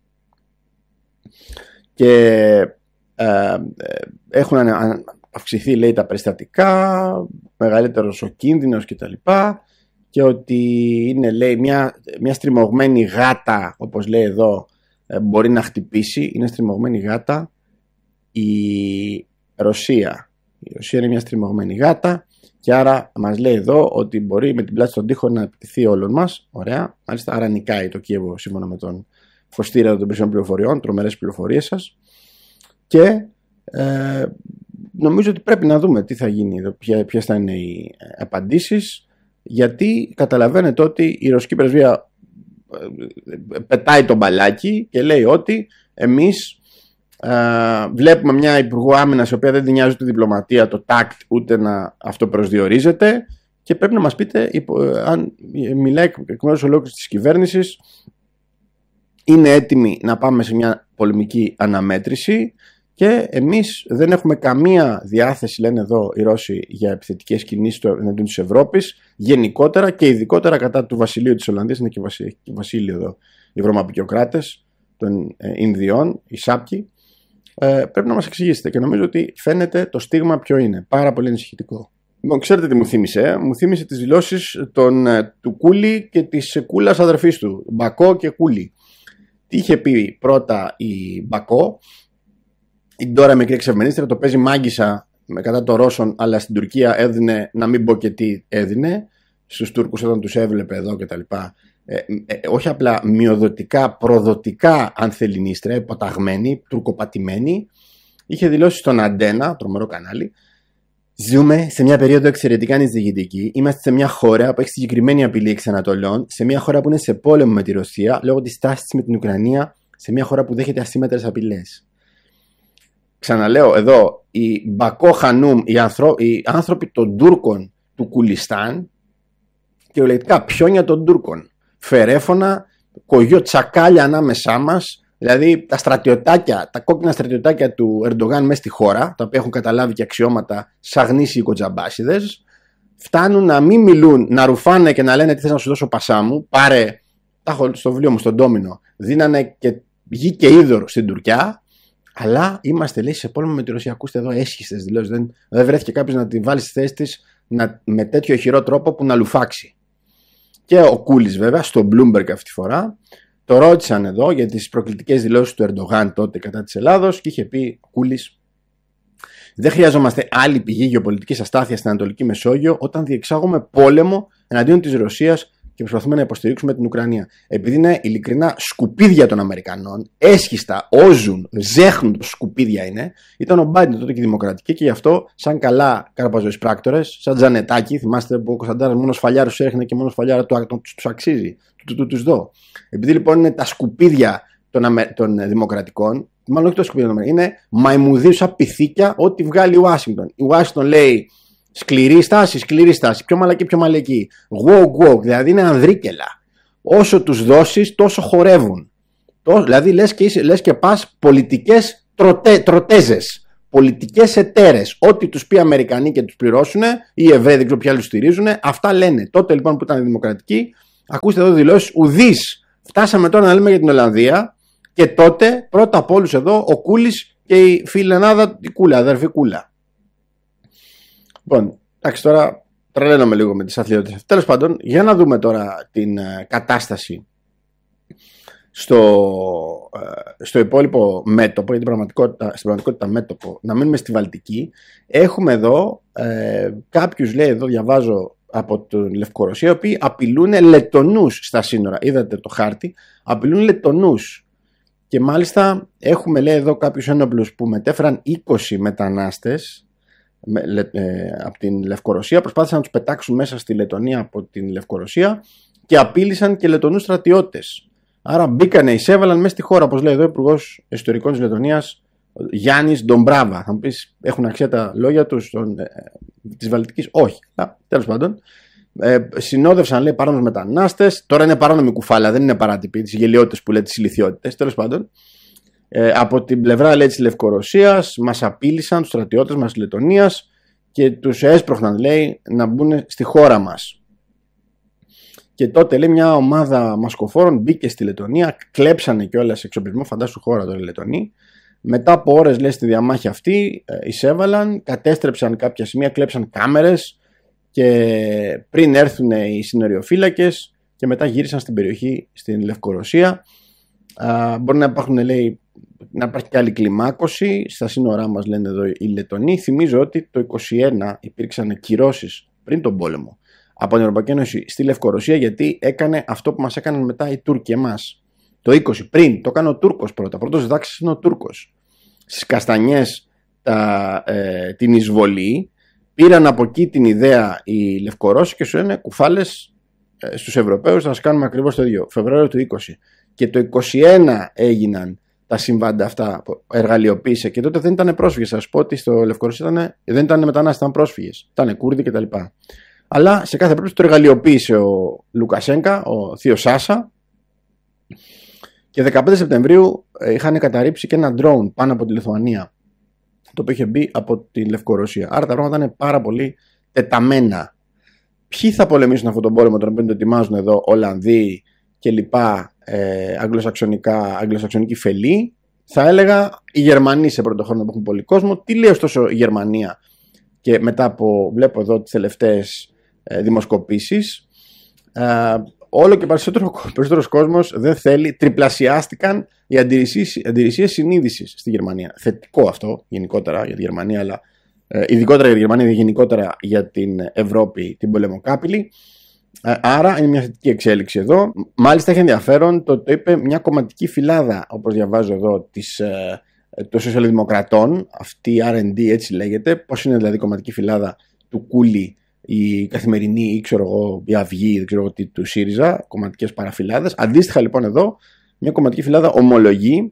Και ε, ε, έχουν αυξηθεί, λέει, τα περιστατικά, μεγαλύτερος ο κίνδυνος κτλ. Και ότι είναι, λέει, μια, μια στριμωγμένη γάτα, όπως λέει εδώ, μπορεί να χτυπήσει. Είναι στριμωγμένη γάτα η Ρωσία. Η Ρωσία είναι μια στριμωγμένη γάτα και άρα μας λέει εδώ ότι μπορεί με την πλάτη στον τοίχο να επιτεθεί όλων μας. Ωραία. Μάλιστα, άρα νικάει το Κίεβο σύμφωνα με τον Φωστήρα των υπηρεσιών πληροφοριών. Τρομερές πληροφορίες σας. Και ε, νομίζω ότι πρέπει να δούμε τι θα γίνει εδώ, ποιες θα είναι οι απαντήσεις, γιατί καταλαβαίνετε ότι η ρωσική πρεσβεία πετάει το μπαλάκι και λέει ότι εμείς α, βλέπουμε μια υπουργό άμυνας η οποία δεν την νοιάζει τη διπλωματία, το τάκτ, ούτε να αυτό προσδιορίζεται, και πρέπει να μας πείτε αν μιλάει εκ μέρους ολόκληρης της κυβέρνησης, είναι έτοιμοι να πάμε σε μια πολεμική αναμέτρηση. Και εμείς δεν έχουμε καμία διάθεση, λένε εδώ οι Ρώσοι, για επιθετικές κινήσεις εναντίον της Ευρώπης, γενικότερα και ειδικότερα κατά του βασιλείου της Ολλανδίας. Είναι και βασίλειο εδώ οι βρωμαπικιοκράτες των ε, Ινδιών, οι Σάπκοι. Ε, πρέπει να μας εξηγήσετε και νομίζω ότι φαίνεται το στίγμα ποιο είναι. Πάρα πολύ ανησυχητικό. Λοιπόν, ξέρετε τι μου θύμισε, ε? Μου θύμισε τις δηλώσεις των, ε, του Κούλι και της Κούλας αδερφής του, Μπακό και Κούλι. Τι είχε πει πρώτα η Μπακό? Η τώρα μικρή εξευμενίστρια το παίζει μάγισσα κατά των Ρώσων, αλλά στην Τουρκία έδινε, να μην πω και τι έδινε στους Τούρκους όταν τους έβλεπε εδώ κτλ. Ε, ε, όχι απλά μειοδοτικά, προδοτικά ανθεληνίστρια, υποταγμένη, τουρκοπατημένη. Είχε δηλώσει στον Αντένα, τρομερό κανάλι, ζούμε σε μια περίοδο εξαιρετικά ανησυχητική. Είμαστε σε μια χώρα που έχει συγκεκριμένη απειλή εξ Ανατολών, σε μια χώρα που είναι σε πόλεμο με τη Ρωσία λόγω της τάσης με την Ουκρανία, σε μια χώρα που δέχεται ασύμμετρες απειλές. Ξαναλέω εδώ, οι Μπακό Χανούμ, οι, ανθρω... οι άνθρωποι των Τούρκων του Κουλιστάν, κυριολεκτικά πιόνια των Τούρκων, φερέφωνα, κογιό τσακάλια ανάμεσά μας, δηλαδή τα στρατιωτάκια, τα κόκκινα στρατιωτάκια του Ερντογάν μέσα στη χώρα, τα οποία έχουν καταλάβει και αξιώματα σαν γνήσιοι κοτζαμπάσιδες, φτάνουν να μην μιλούν, να ρουφάνε και να λένε τι θες να σου δώσω πασά μου, πάρε, τα έχω στο βιβλίο μου στον Ντόμινο, δίνανε και γη και είδωρ στην Τουρκιά. Αλλά είμαστε, λέει, σε πόλεμο με τη Ρωσία. Ακούστε εδώ έσχιστες δηλώσεις. Δεν, δεν βρέθηκε κάποιος να τη βάλει στη θέση της με τέτοιο ηχηρό τρόπο που να λουφάξει. Και ο Κούλης, βέβαια, στο Bloomberg αυτή τη φορά, το ρώτησαν εδώ για τις προκλητικές δηλώσεις του Ερντογάν τότε κατά της Ελλάδος και είχε πει ο Κούλης: δεν χρειαζόμαστε άλλη πηγή γεωπολιτικής αστάθειας στην Ανατολική Μεσόγειο όταν διεξάγουμε πόλεμο εναντίον της Ρωσίας και προσπαθούμε να υποστηρίξουμε την Ουκρανία. Επειδή είναι ειλικρινά σκουπίδια των Αμερικανών, έσχιστα, όζουν, ζέχνουν, σκουπίδια είναι, ήταν ο Μπάιντεν τότε και δημοκρατική και γι' αυτό, σαν καλά καρπαζοείς πράκτορες, σαν Τζανετάκη, θυμάστε που ο Κωνσταντάρας μόνο σφαλιάρα του έριχνε και μόνο σφαλιάρα του τους αξίζει, του, του, τους δω. Επειδή λοιπόν είναι τα σκουπίδια των, Αμε... των δημοκρατικών, μάλλον όχι τα σκουπίδια των Αμερικανών, είναι μαϊμουδίουσα πυθίκια ό,τι βγάλει η Ουάσιγκτον. Η Ουάσιγκτον λέει. Σκληρή στάση, σκληρή στάση, πιο μαλακή, πιο μαλακή. Walk, walk, δηλαδή είναι ανδρίκελα. Όσο τους δώσεις, τόσο χορεύουν. Δηλαδή λες και, λες και πας πολιτικές τροτε, τροτέζες. πολιτικές εταίρες. Ό,τι τους πει οι Αμερικανοί και τους πληρώσουν, ή οι Εβραίοι, δεν ξέρω ποιοι άλλοι τους στηρίζουν, αυτά λένε. Τότε λοιπόν που ήταν δημοκρατικοί, ακούστε εδώ δηλώσεις ουδής. Φτάσαμε τώρα να λέμε για την Ολλανδία και τότε πρώτα απ' όλους εδώ ο Κούλης και η φιλενάδα, η Κούλα, αδερφή Κούλα. Λοιπόν, εντάξει, τώρα τρελαίνομαι λίγο με τις αθλειότητες. Τέλος πάντων, για να δούμε τώρα την ε, κατάσταση στο, ε, στο υπόλοιπο μέτωπο, γιατί πραγματικότητα, στην πραγματικότητα μέτωπο, να μείνουμε στη Βαλτική. Έχουμε εδώ ε, κάποιους, λέει εδώ διαβάζω από την Λευκορωσία, οι οποίοι απειλούν Λετονούς στα σύνορα. Είδατε το χάρτη, απειλούν Λετονούς. Και μάλιστα έχουμε, λέει εδώ, κάποιους ένοπλους που μετέφεραν είκοσι μετανάστες από την Λευκορωσία, προσπάθησαν να τους πετάξουν μέσα στη Λετονία από την Λευκορωσία και απείλησαν και Λετονούς στρατιώτες. Άρα μπήκανε, εισέβαλαν μέσα στη χώρα, όπως λέει εδώ ο Υπουργός Εσωτερικών της Λετονίας, Γιάννης Ντομπράβα. Θα μου πεις, έχουν αξία τα λόγια τους των, ε, της Βαλτικής? Όχι. Τέλος πάντων, ε, συνόδευσαν, λέει, παράνομους μετανάστες. Τώρα είναι παράνομη κουφάλα, δεν είναι παράτυπη, τις γελιότητες που λέει, τις ηλιθιότητες. Τέλος πάντων. Ε, από την πλευρά, λέει, της Λευκορωσίας μας απείλησαν τους στρατιώτες μας της Λετονίας και τους έσπροχναν, λέει, να μπουν στη χώρα μας. Και τότε, λέει, μια ομάδα μασκοφόρων μπήκε στη Λετονία, κλέψανε κιόλας εξοπλισμό, φαντάσου χώρα τώρα η Λετονή. Μετά από ώρες, λέει, στη διαμάχη αυτή ε, εισέβαλαν, κατέστρεψαν κάποια σημεία, κλέψαν κάμερες και πριν έρθουν οι συνοριοφύλακες και μετά γύρισαν στην περιοχή στην Λευκορωσία. Α, μπορεί να υπάρχουν, λέει, να υπάρχει και άλλη κλιμάκωση στα σύνορά μας, λένε εδώ οι Λετονοί. Θυμίζω ότι το είκοσι ένα υπήρξαν κυρώσεις πριν τον πόλεμο από την Ευρωπαϊκή Ένωση στη Λευκορωσία, γιατί έκανε αυτό που μας έκαναν μετά οι Τούρκοι εμάς. Το είκοσι πριν το έκανε ο Τούρκος πρώτα. Πρώτος διδάξης είναι ο Τούρκος. Στις καστανιές τα, ε, την εισβολή πήραν από εκεί την ιδέα οι Λευκορώσοι και σου λένε κουφάλες ε, στους Ευρωπαίους, θα σας κάνουμε ακριβώς το ίδιο. Φεβρουάριο του είκοσι. Και το είκοσι ένα έγιναν τα συμβάντα αυτά που εργαλειοποίησε και τότε δεν ήταν πρόσφυγες. Θα σας πω ότι στο Λευκορωσία ήταν, δεν ήταν μετανάστες, ήταν πρόσφυγες. Ήταν Κούρδοι κτλ. Αλλά σε κάθε περίπτωση το εργαλειοποίησε ο Λουκασένκα, ο θείος Σάσα. Και δεκαπέντε Σεπτεμβρίου είχαν καταρρύψει και ένα drone πάνω από τη Λιθουανία, το οποίο είχε μπει από τη Λευκορωσία. Άρα τα πράγματα είναι πάρα πολύ τεταμένα. Ποιοι θα πολεμήσουν αυτόν τον πόλεμο, τον οποίο το ετοιμάζουν εδώ Ολλανδοί και λοιπά, ε, αγγλοσαξονικά, αγγλοσαξονική φελή? Θα έλεγα οι Γερμανοί σε πρώτο χρόνο που έχουν πολύ κόσμο. Τι λέει ωστόσο η Γερμανία? Και μετά από, βλέπω εδώ τις τελευταίες ε, δημοσκοπήσεις, ε, όλο και περισσότερο, περισσότερος κόσμος δεν θέλει, τριπλασιάστηκαν οι αντιρρησίες συνείδησης στη Γερμανία. Θετικό αυτό γενικότερα για τη Γερμανία, αλλά ε, ειδικότερα για τη Γερμανία, γενικότερα για την Ευρώπη, την πολεμοκάπηλη. Ε, άρα είναι μια θετική εξέλιξη εδώ. Μάλιστα έχει ενδιαφέρον το το είπε μια κομματική φυλάδα, όπως διαβάζω εδώ, της, ε, των σοσιαλδημοκρατών, αυτή η αρ εν ντι έτσι λέγεται. Πώς είναι δηλαδή η κομματική φυλάδα του Κούλη, η Καθημερινή ή ξέρω εγώ, η Αυγή, δεν ξέρω εγώ τι, του ΣΥΡΙΖΑ, κομματικές παραφυλάδες. Αντίστοιχα λοιπόν εδώ, μια κομματική φυλάδα ομολογεί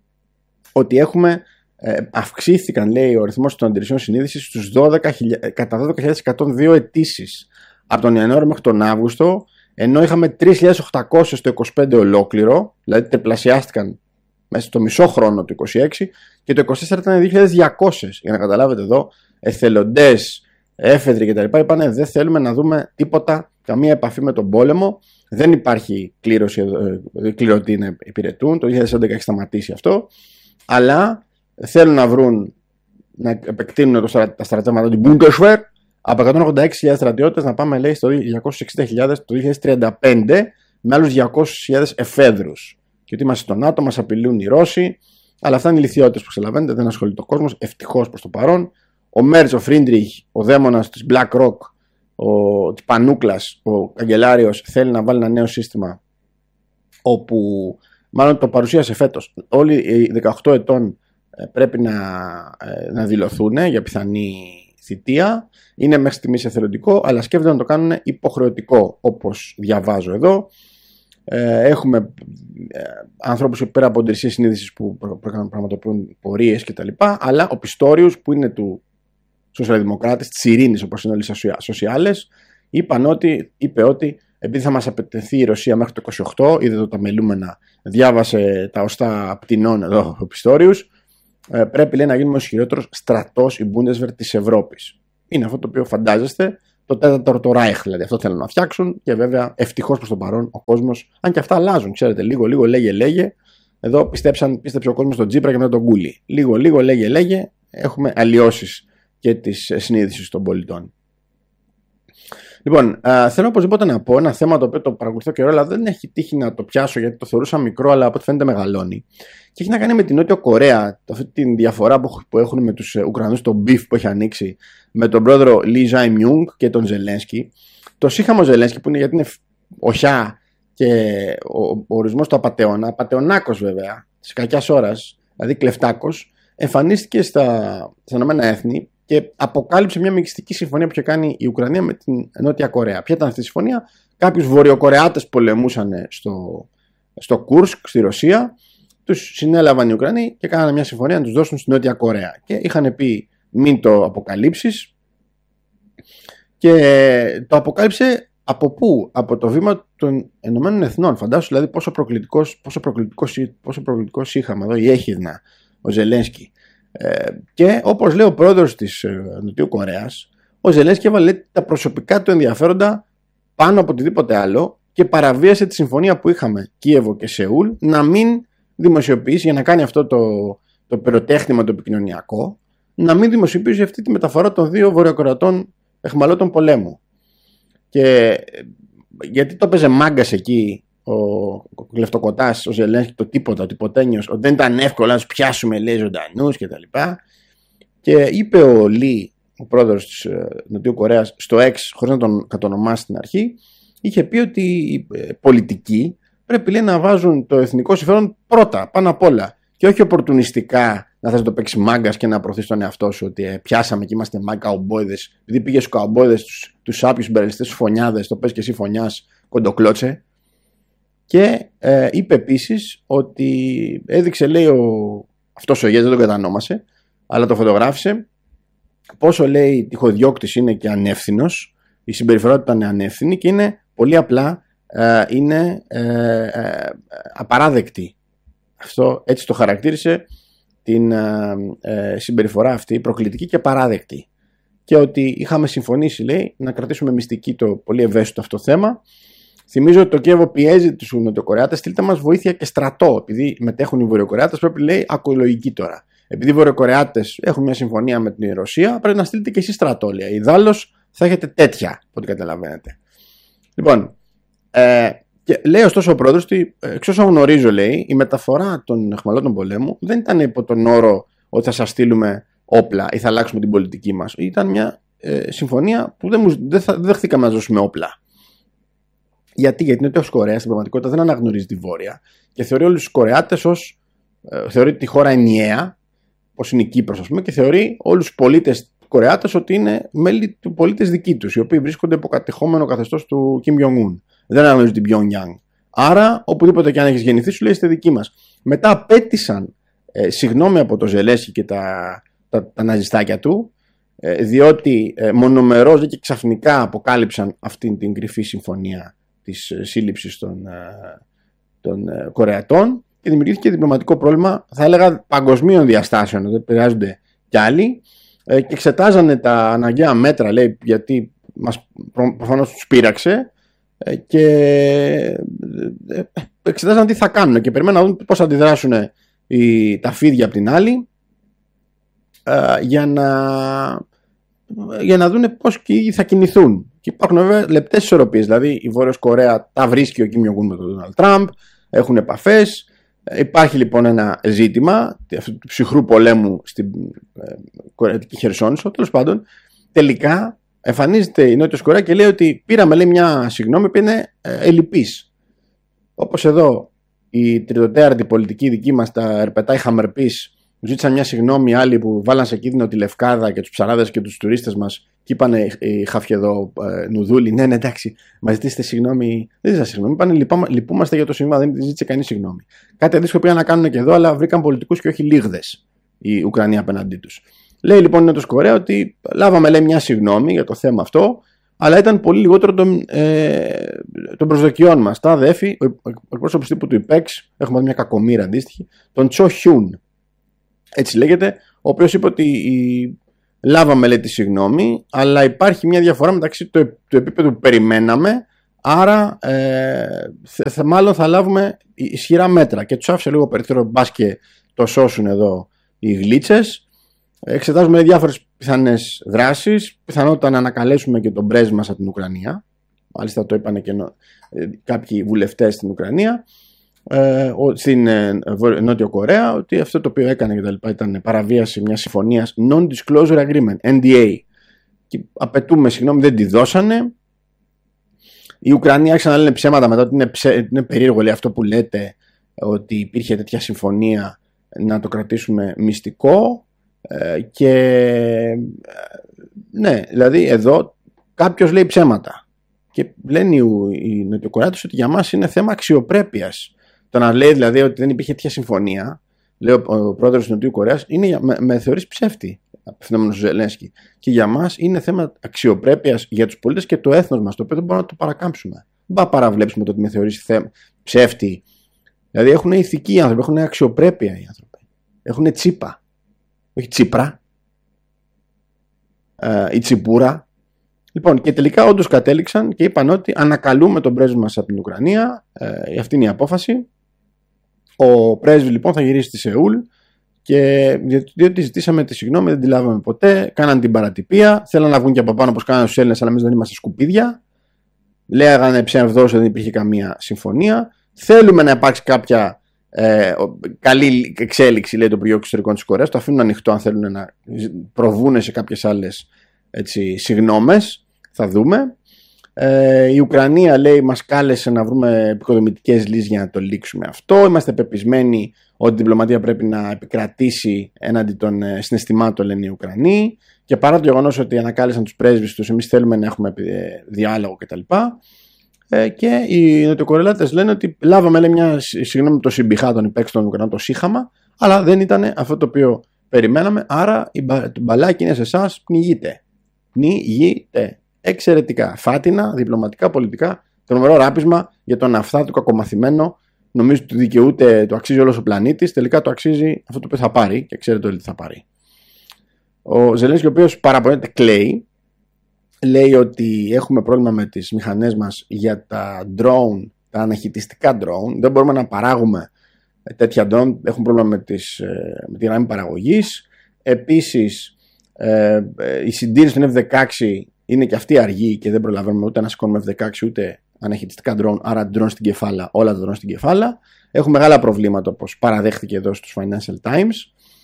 ότι έχουμε, ε, αυξήθηκαν, λέει, ο αριθμός των αντιρρησιών συνείδησης στους δώδεκα χιλιάδες, κατά δώδεκα χιλιάδες εκατόν δύο αιτήσεις από τον Ιανουάριο μέχρι τον Αύγουστο, ενώ είχαμε τρεις χιλιάδες οκτακόσιες στο είκοσι πέντε ολόκληρο, δηλαδή τριπλασιάστηκαν μέσα στο μισό χρόνο του είκοσι έξι, και το είκοσι τέσσερα ήταν δύο χιλιάδες διακόσιες. Για να καταλάβετε εδώ, εθελοντές, έφεδροι κτλ. Είπανε δεν θέλουμε να δούμε τίποτα, καμία επαφή με τον πόλεμο. Δεν υπάρχει κλήρωση, ε, κληρωτοί να υπηρετούν. Το δύο χιλιάδες έντεκα έχει σταματήσει αυτό. Αλλά θέλουν να βρουν, να επεκτείνουν το, τα στρατεύματα του Bundeswehr από εκατόν ογδόντα έξι χιλιάδες στρατιώτες να πάμε, λέει, στο διακόσιες εξήντα χιλιάδες το δύο χιλιάδες τριάντα πέντε με άλλους διακόσιες χιλιάδες εφέδρους. Και ότι είμαστε στο ΝΑΤΟ, μας απειλούν οι Ρώσοι. Αλλά αυτά είναι οι λιθιότητες που καταλαβαίνετε, δεν ασχολείται ο κόσμος, ευτυχώς προς το παρόν. Ο Μέρτς, ο Φρίντριχ, ο δαίμονας της BlackRock, ο, της Πανούκλας, ο καγκελάριος, θέλει να βάλει ένα νέο σύστημα όπου, μάλλον το παρουσίασε φέτος, όλοι οι δεκαοκτώ ετών πρέπει να, να δηλωθούν για πιθανή θητεία. Είναι μέχρι στιγμής εθελοντικό, αλλά σκέφτονται να το κάνουν υποχρεωτικό, όπως διαβάζω εδώ. Έχουμε ε, ανθρώπους που πέρα από αντιρρησίες συνείδησης που πραγματοποιούν πορείες κτλ. Αλλά ο Πιστόριος, που είναι του σοσιαλδημοκράτες, της ειρήνης όπως είναι όλοι οι σοσιάλες, είπαν ότι, είπε ότι επειδή θα μας απαιτηθεί η Ρωσία μέχρι το είκοσι οκτώ, είδε το τα μελούμενα, διάβασε τα οστά πτηνών εδώ ο Πιστόριος, ε, πρέπει λέει, να γίνουμε ο ισχυρότερος στρατός η Bundeswehr της Ευρώπης. Είναι αυτό το οποίο φαντάζεστε, το τέταρτο Ράιχ, δηλαδή αυτό θέλουν να φτιάξουν και βέβαια ευτυχώς προς το παρόν ο κόσμος, αν και αυτά αλλάζουν, ξέρετε, λίγο λίγο λέγε λέγε. Εδώ πιστέψαν, πίστεψε ο κόσμος στον Τσίπρα και μετά τον Κούλι. Λίγο λίγο λέγε λέγε, έχουμε αλλοιώσεις και της συνείδησης των πολιτών. Λοιπόν, α, θέλω οπωσδήποτε να πω ένα θέμα το οποίο το παρακολουθώ καιρό, αλλά δεν έχει τύχει να το πιάσω γιατί το θεωρούσα μικρό, αλλά από ό,τι φαίνεται μεγαλώνει. Και έχει να κάνει με την Νότιο Κορέα, αυτή τη διαφορά που, που έχουν με τους Ουκρανούς, το μπιφ που έχει ανοίξει με τον πρόεδρο Λι Ζάι-μιουγκ και τον Ζελένσκι. Το σύγχαμο Ζελένσκι που είναι γιατί είναι οχιά και ο, ο ορισμός του απατεώνα, απατεωνάκος βέβαια, της κακιάς ώρας, δηλαδή κλεφτάκος, εμφανίστηκε στα Ηνωμένα Έθνη και αποκάλυψε μια μυστική συμφωνία που είχε κάνει η Ουκρανία με την Νότια Κορέα. Ποια ήταν αυτή η συμφωνία? Κάποιους Βορειοκορεάτες πολεμούσαν στο, στο Κούρσκ, στη Ρωσία, τους συνέλαβαν οι Ουκρανοί και κάνανε μια συμφωνία να τους δώσουν στη Νότια Κορέα. Και είχαν πει μην το αποκαλύψεις. Και το αποκάλυψε από πού? Από το βήμα των Ηνωμένων Εθνών. Φαντάσου δηλαδή πόσο προκλητικός, πόσο προκλητικός, πόσο προκλητικός είχαμε εδώ, η έχιδνα, ο Ζελένσκι. Ε, και όπως λέει ο πρόεδρος της ε, Νοτιού Κορέας, ο Ζελένσκι έβαλε τα προσωπικά του ενδιαφέροντα πάνω από οτιδήποτε άλλο και παραβίασε τη συμφωνία που είχαμε Κίεβο και Σεούλ να μην δημοσιοποιήσει, για να κάνει αυτό το, το πυροτέχνημα το επικοινωνιακό, να μην δημοσιοποιήσει αυτή τη μεταφορά των δύο βορειοκορεατών εχμαλώτων πολέμου. Και γιατί το έπαιζε μάγκας εκεί ο, ο κλεφτοκοτάς, ο Ζελένσκι, το τίποτα, ο τυποτένιος, ότι δεν ήταν εύκολο να τους πιάσουμε, λέει, ζωντανούς κτλ. Και, και είπε ο Λι, ο πρόεδρος της Νοτιού Κορέας, στο X, χωρίς να τον κατονομάσει στην αρχή, είχε πει ότι οι πολιτικοί πρέπει, λέει, να βάζουν το εθνικό συμφέρον πρώτα, πάνω απ' όλα. Και όχι οπορτουνιστικά να θες να το παίξει μάγκας και να προωθείς τον εαυτό σου ότι ε, πιάσαμε και είμαστε μάγκα καουμπόιδες. Επειδή πήγες στους καουμπόιδες, τους, τους άπιους συμπεριλιστές, τους φωνιάδες, το πες και εσύ φωνιάς, κοντοκλώτσε. Και ε, είπε επίσης ότι έδειξε, λέει, ο, αυτός ο Γέζ, δεν τον κατανόμασε, αλλά το φωτογράφησε, πόσο, λέει, τυχοδιώκτης είναι και ανεύθυνος, η συμπεριφορά του ήταν ανεύθυνη και είναι πολύ απλά ε, είναι ε, ε, απαράδεκτη. Αυτό έτσι το χαρακτήρισε την ε, ε, συμπεριφορά αυτή, προκλητική και παράδεκτη. Και ότι είχαμε συμφωνήσει, λέει, να κρατήσουμε μυστική το πολύ ευαίσθητο αυτό θέμα. Θυμίζω ότι το Κίεβο πιέζει τους Νοτιοκορεάτες, στείλτε μας βοήθεια και στρατό. Επειδή μετέχουν οι Βορειοκορεάτες, πρέπει, λέει, ακολογική τώρα. Επειδή οι Βορειοκορεάτες έχουν μια συμφωνία με την Ρωσία, πρέπει να στείλετε και εσείς στρατό, λέει. Ιδάλλως θα έχετε τέτοια, από ό,τι καταλαβαίνετε. Λοιπόν, ε, και λέει ωστόσο ο πρόεδρος ότι, εξ όσων γνωρίζω, λέει, η μεταφορά των αιχμαλώτων πολέμου δεν ήταν υπό τον όρο ότι θα σας στείλουμε όπλα ή θα αλλάξουμε την πολιτική μας. Ήταν μια ε, συμφωνία που δεν, δεν, θα, δεν δεχθήκαμε να δώσουμε όπλα. Γιατί, γιατί η Νότια Κορέα στην πραγματικότητα δεν αναγνωρίζει τη Βόρεια και θεωρεί όλους τους Κορεάτες ως. Ε, θεωρεί τη χώρα ενιαία, όπως είναι η Κύπρος, ας πούμε, και θεωρεί όλους τους πολίτες Κορεάτες ότι είναι μέλη του πολίτες δικοί τους, οι οποίοι βρίσκονται υπό κατεχόμενο καθεστώς του Κιμ Ιονγκούν. Δεν αναγνωρίζει την Pyongyang. Άρα, οπουδήποτε και αν έχεις γεννηθεί, σου λέει είστε δικοί μας. Μετά απέτησαν ε, συγγνώμη από το Ζελένσκι και τα, τα, τα ναζιστάκια του, ε, διότι ε, μονομερώς και ξαφνικά αποκάλυψαν αυτή την κρυφή συμφωνία της ε, σύλληψης των, ε, των ε, Κορεατών και δημιουργήθηκε διπλωματικό πρόβλημα, θα έλεγα παγκοσμίων διαστάσεων, δεν επηρεάζονται κι άλλοι, ε, και εξετάζανε τα αναγκαία μέτρα, λέει, γιατί μας προφανώς τους πείραξε, και εξετάζαν τι θα κάνουν και περιμένουν να δουν πώς θα αντιδράσουν οι, τα φίδια από την άλλη, ε, για να για να δουν πώς και οι ίδιοι θα κινηθούν. Και υπάρχουν βέβαια λεπτές ισορροπίες, δηλαδή η Βόρειος Κορέα τα βρίσκει ο Κιμ Ιονγκούν με τον Ντόναλντ Τραμπ, έχουν επαφές, υπάρχει λοιπόν ένα ζήτημα αυτού του ψυχρού πολέμου στην ε, Κορεατική Χερσόνησο. Τέλος πάντων, τελικά εμφανίζεται η Νότιος Κορέα και λέει ότι πήραμε, λέει, μια συγγνώμη που είναι ε, ελλειπής. Όπως εδώ η τριτοτέαρτη πολιτική δική μας, τα ερπετά, οι χαμερπείς, ζήτησαν μια συγγνώμη, άλλοι που βάλαν σε κίνδυνο τη Λευκάδα και τους ψαράδες και τους τουρίστες μας και είπανε οι χαφιεδό ε, νουδούλοι, ναι, ναι, εντάξει, μας ζητήσετε συγγνώμη. Δεν ζήτησα συγγνώμη, είπανε λυπούμαστε για το συμβάν, δεν ζήτησε κανείς συγγνώμη. Κάτι αντίστοιχο πήγαν να κάνουν και εδώ, αλλά βρήκαν πολιτικούς και όχι λίγδες η Ουκρανία απέναντί τους. Λέει λοιπόν η Νότιος Κορέα ότι λάβαμε, λέει, μια συγγνώμη για το θέμα αυτό, αλλά ήταν πολύ λιγότερο των, ε, των προσδοκιών μας. Τα αδέφη, ο εκπρόσωπος τύπου του ΙΠΕΞ, έχουμε μια κακομοίρα αντίστοιχη, τον Τσο Χιούν. έτσι λέγεται, ο οποίος είπε ότι η... λάβαμε, λέει, τη συγγνώμη, αλλά υπάρχει μια διαφορά μεταξύ του, του επίπεδου που περιμέναμε, άρα ε, θα, μάλλον θα λάβουμε ισχυρά μέτρα, και τους άφησε λίγο περιθώριο, μπας και το σώσουν εδώ οι γλίτσες. Εξετάζουμε διάφορες πιθανές δράσεις, πιθανότητα να ανακαλέσουμε και τον πρέσβη μας από την Ουκρανία, μάλιστα το είπαν και νο, κάποιοι βουλευτές στην Ουκρανία, ε, στην ε, Νότιο Κορέα, ότι αυτό το οποίο έκανε και τα λοιπά ήταν παραβίαση μιας συμφωνίας Non-Disclosure Agreement, Εν Ντι Έι, και απαιτούμε συγγνώμη, δεν τη δώσανε. Η Ουκρανία άρχισε να λένε ψέματα μετά, ότι είναι, ψε, είναι περίεργο, λέει, αυτό που λέτε, ότι υπήρχε τέτοια συμφωνία, να το κρατήσουμε μυστικό. Ε, και ναι, δηλαδή εδώ κάποιος λέει ψέματα, και λένε οι, οι Νοτιοκορεάτες ότι για μας είναι θέμα αξιοπρέπειας. Το να λέει δηλαδή ότι δεν υπήρχε τέτοια συμφωνία, λέει ο, ο πρόεδρος της Νοτιού Κορέας, είναι, με, με θεωρείς ψεύτη, απευθυνόμενος στο Ζελένσκι, και για μας είναι θέμα αξιοπρέπειας για τους πολίτες και το έθνος μας, το οποίο δεν μπορούμε να το παρακάμψουμε. Δεν παραβλέψουμε το ότι με θεωρείς ψεύτη. Δηλαδή έχουν ηθική οι άνθρωποι, έχουν αξιοπρέπεια οι άνθρωποι, έχουν τσίπα, όχι τσίπρα ε, ή τσιπούρα. Λοιπόν, και τελικά όντως κατέληξαν και είπαν ότι ανακαλούμε τον πρέσβη μας από την Ουκρανία. Ε, αυτή είναι η απόφαση. Ο πρέσβη λοιπόν θα γυρίσει στη Σεούλ, και διότι ζητήσαμε τη συγγνώμη, δεν τη λάβαμε ποτέ. Κάναν την παρατυπία. Θέλαν να βγουν και από πάνω όπως κάνανε στους Έλληνες, αλλά εμείς δεν είμαστε σκουπίδια. Λέγανε ψευδώς ότι δεν υπήρχε καμία συμφωνία. Θέλουμε να υπάρξει κάποια ε, καλή εξέλιξη, λέει το Υπουργείο Εξωτερικών της Κορέας. Το αφήνουν ανοιχτό αν θέλουν να προβούν σε κάποιες άλλες συγγνώμες. Θα δούμε. Ε, η Ουκρανία, λέει, μας κάλεσε να βρούμε επικοδομητικές λύσεις για να το λήξουμε αυτό. Είμαστε πεπισμένοι ότι η διπλωματία πρέπει να επικρατήσει έναντι των συναισθημάτων, λένε οι Ουκρανοί, και παρά το γεγονός ότι ανακάλεσαν τους πρέσβεις τους, εμείς θέλουμε να έχουμε διάλογο κτλ. Ε, και οι Νοτιοκορεάτες λένε ότι λάβαμε, λέει, μια συγγνώμη το συμπιχά των υπέξ των Ουκρανών, το σύχαμα, αλλά δεν ήταν αυτό το οποίο περιμέναμε, άρα το μπαλάκι είναι σε εσάς, πνιγείτε. Πνιγείτε. Εξαιρετικά. Φάτινα, διπλωματικά, πολιτικά, τρομερό ράπισμα για τον αυθάτο κακομαθημένο. Νομίζω ότι δικαιούται, το αξίζει όλος ο πλανήτης. Τελικά το αξίζει αυτό το οποίο θα πάρει, και ξέρετε όλοι τι θα πάρει. Ο Ζελένσκι, ο οποίος παραπονιέται, κλαίει. Λέει ότι έχουμε πρόβλημα με τις μηχανές μας για τα drone, τα αναχυτιστικά drone. Δεν μπορούμε να παράγουμε τέτοια drone. Έχουν πρόβλημα με, τις, με τη γραμμή παραγωγής. Επίσης, ε, η συντήρηση των εφ δεκαέξι είναι και αυτή αργή και δεν προλαβαίνουμε ούτε να σηκώνουμε εφ δεκαέξι ούτε αναχυτιστικά drone, άρα drone στην κεφάλα, όλα τα drone στην κεφάλα. Έχουν μεγάλα προβλήματα, όπως παραδέχτηκε εδώ στους Financial Times.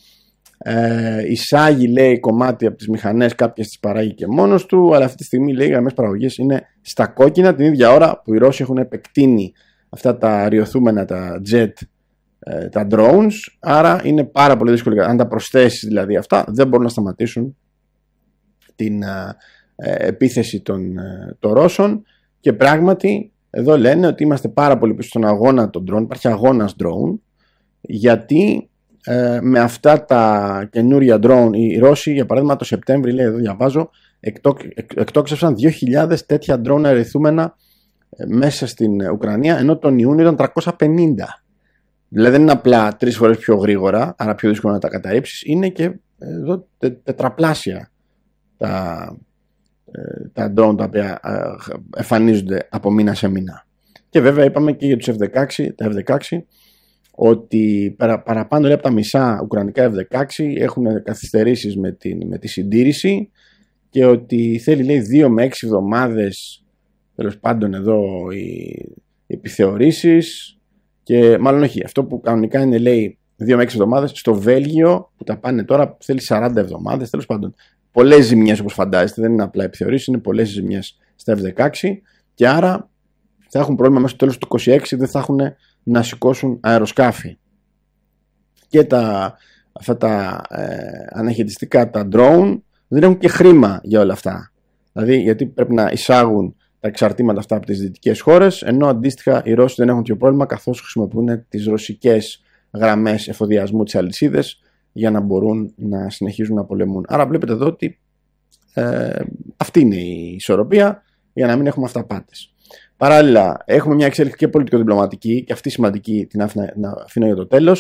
Ε, εισάγει, λέει, κομμάτι από τις μηχανές, κάποιες τις παράγει και μόνος του, αλλά αυτή τη στιγμή, λέει, οι γραμμές παραγωγής είναι στα κόκκινα την ίδια ώρα που οι Ρώσοι έχουν επεκτείνει αυτά τα ριωθούμενα, τα jet, ε, τα drones, άρα είναι πάρα πολύ δύσκολο. Αν τα προσθέσεις δηλαδή αυτά, δεν μπορούν να σταματήσουν την ε, επίθεση των, ε, των Ρώσων, και πράγματι εδώ λένε ότι είμαστε πάρα πολύ πίσω στον αγώνα των drone. Υπάρχει αγώνας drone, γιατί ε, με αυτά τα καινούρια drone οι Ρώσοι, για παράδειγμα, το Σεπτέμβρη, λέει, εδώ διαβάζω, εκτόκ, εκ, εκτόξευσαν δύο χιλιάδες τέτοια drone αριθούμενα ε, μέσα στην Ουκρανία, ενώ τον Ιούνιο ήταν τριακόσια πενήντα. Δηλαδή δεν είναι απλά τρεις φορές πιο γρήγορα, άρα πιο δύσκολο να τα καταρρύψεις, είναι και εδώ τε, τετραπλάσια τα, ε, τα drone τα οποία ε, εμφανίζονται από μήνα σε μήνα. Και βέβαια είπαμε και για τους εφ δεκαέξι, τα εφ δεκαέξι, ότι παρα, παραπάνω, λέει, από τα μισά ουκρανικά εφ δεκαέξι έχουν καθυστερήσεις με, την, με τη συντήρηση, και ότι θέλει, λέει, δύο με έξι εβδομάδες, τέλος πάντων εδώ οι, οι επιθεωρήσεις. Και μάλλον όχι, αυτό που κανονικά είναι, λέει, δύο με έξι εβδομάδες, στο Βέλγιο που τα πάνε τώρα θέλει σαράντα εβδομάδες. Τέλος πάντων, πολλές ζημιές, όπως φαντάζεστε, δεν είναι απλά επιθεωρήσεις, είναι πολλές ζημιές στα εφ δεκαέξι, και άρα θα έχουν πρόβλημα μέσα στο τέλος του είκοσι έξι, δεν θα έχουν να σηκώσουν αεροσκάφη. Και τα, αυτά τα ε, αναχαιτιστικά, τα drone, δεν έχουν και χρήμα για όλα αυτά. Δηλαδή, γιατί πρέπει να εισάγουν τα εξαρτήματα αυτά από τις δυτικές χώρες, ενώ αντίστοιχα οι Ρώσοι δεν έχουν τέτοιο πρόβλημα, καθώς χρησιμοποιούν τις ρωσικές γραμμές εφοδιασμού, τις αλυσίδες, για να μπορούν να συνεχίζουν να πολεμούν. Άρα βλέπετε εδώ ότι ε, αυτή είναι η ισορροπία, για να μην έχουμε αυταπάτες. Παράλληλα, έχουμε μια εξέλιξη και πολιτικο-διπλωματική, και αυτή σημαντική την αφήνω, να αφήνω για το τέλος,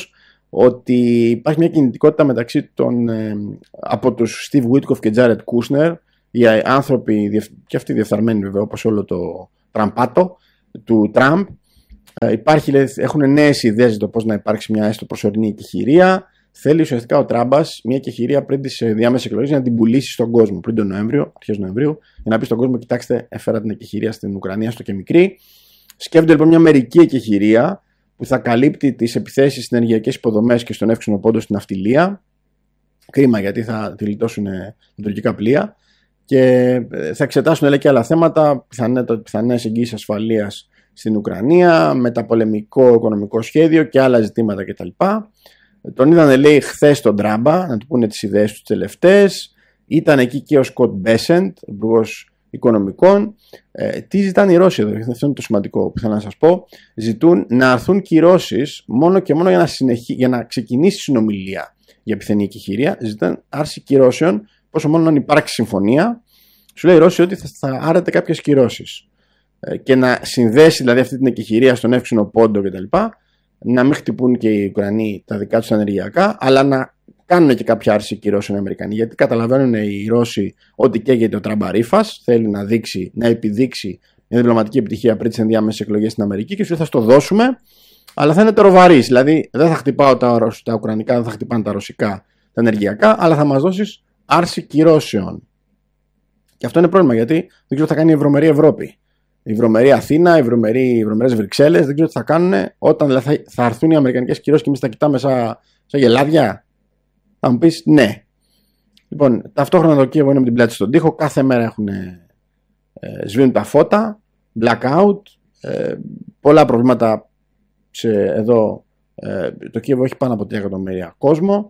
ότι υπάρχει μια κινητικότητα μεταξύ των, ε, από τους Steve Witkoff και Jared Kushner, οι άνθρωποι και αυτοί διεφθαρμένοι βέβαια όπως όλο το τραμπάτο του Τραμπ. Ε, υπάρχει, λέει, έχουν νέες ιδέες για το πώς να υπάρξει μια έστω προσωρινή εκεχηρία. Θέλει ουσιαστικά ο Τράμπας μια εκεχηρία πριν τις διάμεσες εκλογές για να την πουλήσει στον κόσμο πριν τον Νοέμβριο, αρχές Νοεμβρίου, για να πει στον κόσμο: κοιτάξτε, έφερα την εκεχηρία στην Ουκρανία, στο και μικρή. Σκέφτονται λοιπόν μια μερική εκεχηρία που θα καλύπτει τις επιθέσεις στις ενεργειακές υποδομές και στον εύξηνο πόντο στην ναυτιλία. Κρίμα, γιατί θα τη λιτώσουν τα τουρκικά πλοία. Και θα εξετάσουν, λέει, και άλλα θέματα, πιθανές εγγύησεις ασφαλείας στην Ουκρανία, μεταπολεμικό οικονομικό σχέδιο και άλλα ζητήματα κτλ. Τον είδανε, λέει, χθες τον Τράμπα να του πούνε τις ιδέες τους τελευταίες. Ήταν εκεί και ο Σκοτ Μπέσεντ, υπουργός οικονομικών. Ε, τι ζητάνε οι Ρώσοι εδώ, αυτό είναι το σημαντικό που θέλω να σας πω. Ζητούν να αρθούν κυρώσεις μόνο και μόνο για να, συνεχί... για να ξεκινήσει η συνομιλία για πιθανή εκεχηρία. Ζητάνε άρση κυρώσεων, πόσο μόνο αν υπάρξει συμφωνία. Σου λέει η Ρώσοι ότι θα, θα άρετε κάποιες κυρώσεις. Ε, και να συνδέσει δηλαδή αυτή την εκεχηρία στον εύξηνο πόντο κτλ. Να μην χτυπούν και οι Ουκρανοί τα δικά τους ενεργειακά, αλλά να κάνουν και κάποια άρση κυρώσεων οι Αμερικανοί. Γιατί καταλαβαίνουν οι Ρώσοι ότι καίγεται ο Τραμπαρίφας, θέλει να δείξει, να επιδείξει μια διπλωματική επιτυχία πριν τις ενδιάμεσες εκλογές στην Αμερική και σου λέει: θα στο δώσουμε, αλλά θα είναι τεροβαρής. Δηλαδή δεν θα χτυπάω τα, τα Ουκρανικά, δεν θα χτυπάνε τα ρωσικά, τα ενεργειακά, αλλά θα μας δώσεις άρση κυρώσεων. Και αυτό είναι πρόβλημα, γιατί δεν ξέρω τι θα κάνει η ευρωμερή Ευρώπη. Η βρωμερή Αθήνα, οι βρωμερές Βρυξέλλες, δεν ξέρω τι θα κάνουν όταν δηλαδή, θα, θα έρθουν οι αμερικανικές κυρώσεις και εμείς θα κοιτάμε σαν, σαν γελάδια. Θα μου πεις ναι. Λοιπόν, ταυτόχρονα το Κίεβο είναι με την πλάτη στον τοίχο, κάθε μέρα έχουν ε, σβήνουν τα φώτα, blackout, ε, πολλά προβλήματα σε, εδώ. Ε, το Κίεβο έχει πάνω από τρία εκατομμύρια κόσμο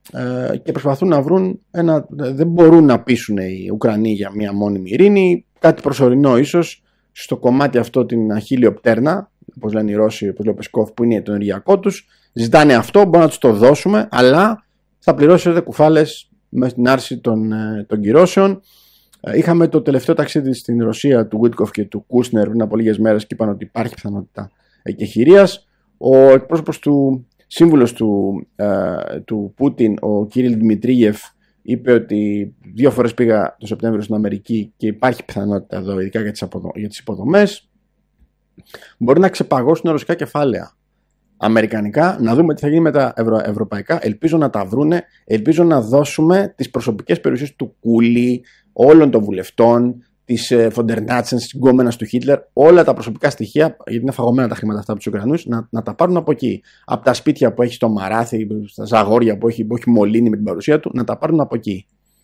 ε, και προσπαθούν να βρουν ένα. Δεν μπορούν να πείσουν οι Ουκρανοί για μια μόνιμη ειρήνη, κάτι προσωρινό ίσως. Στο κομμάτι αυτό την αχίλιο πτέρνα, όπως λένε οι Ρώσοι, όπως λέει ο Πεσκόφ, που είναι το ενεργειακό τους, ζητάνε αυτό, μπορούμε να τους το δώσουμε, αλλά θα πληρώσετε κουφάλες με την άρση των, των κυρώσεων. Είχαμε το τελευταίο ταξίδι στην Ρωσία του Witkoff και του Kushner πριν από λίγες μέρες και είπαν ότι υπάρχει πιθανότητα εκεχηρίας. Ο εκπρόσωπος του, σύμβουλος του, ε, του Πούτιν, ο Κυρίλ Δημητρίγεφ, είπε ότι δύο φορές πήγα το Σεπτέμβριο στην Αμερική και υπάρχει πιθανότητα εδώ, ειδικά για τις, αποδο... για τις υποδομές, μπορεί να ξεπαγώσουν ρωσικά κεφάλαια. Αμερικανικά, να δούμε τι θα γίνει με τα ευρω... ευρωπαϊκά. Ελπίζω να τα βρούνε. Ελπίζω να δώσουμε τις προσωπικές περιουσίες του Κούλι, όλων των βουλευτών, της Φοντερ Νάτσεν, της γκόμενας του Χίτλερ, όλα τα προσωπικά στοιχεία, γιατί είναι φαγωμένα τα χρήματα αυτά από τους Ουκρανούς, να, να τα πάρουν από εκεί. Από τα σπίτια που έχει στο Μαράθι, στα Ζαγόρια που έχει, που έχει μολύνει με την παρουσία του, να τα πάρουν από εκεί.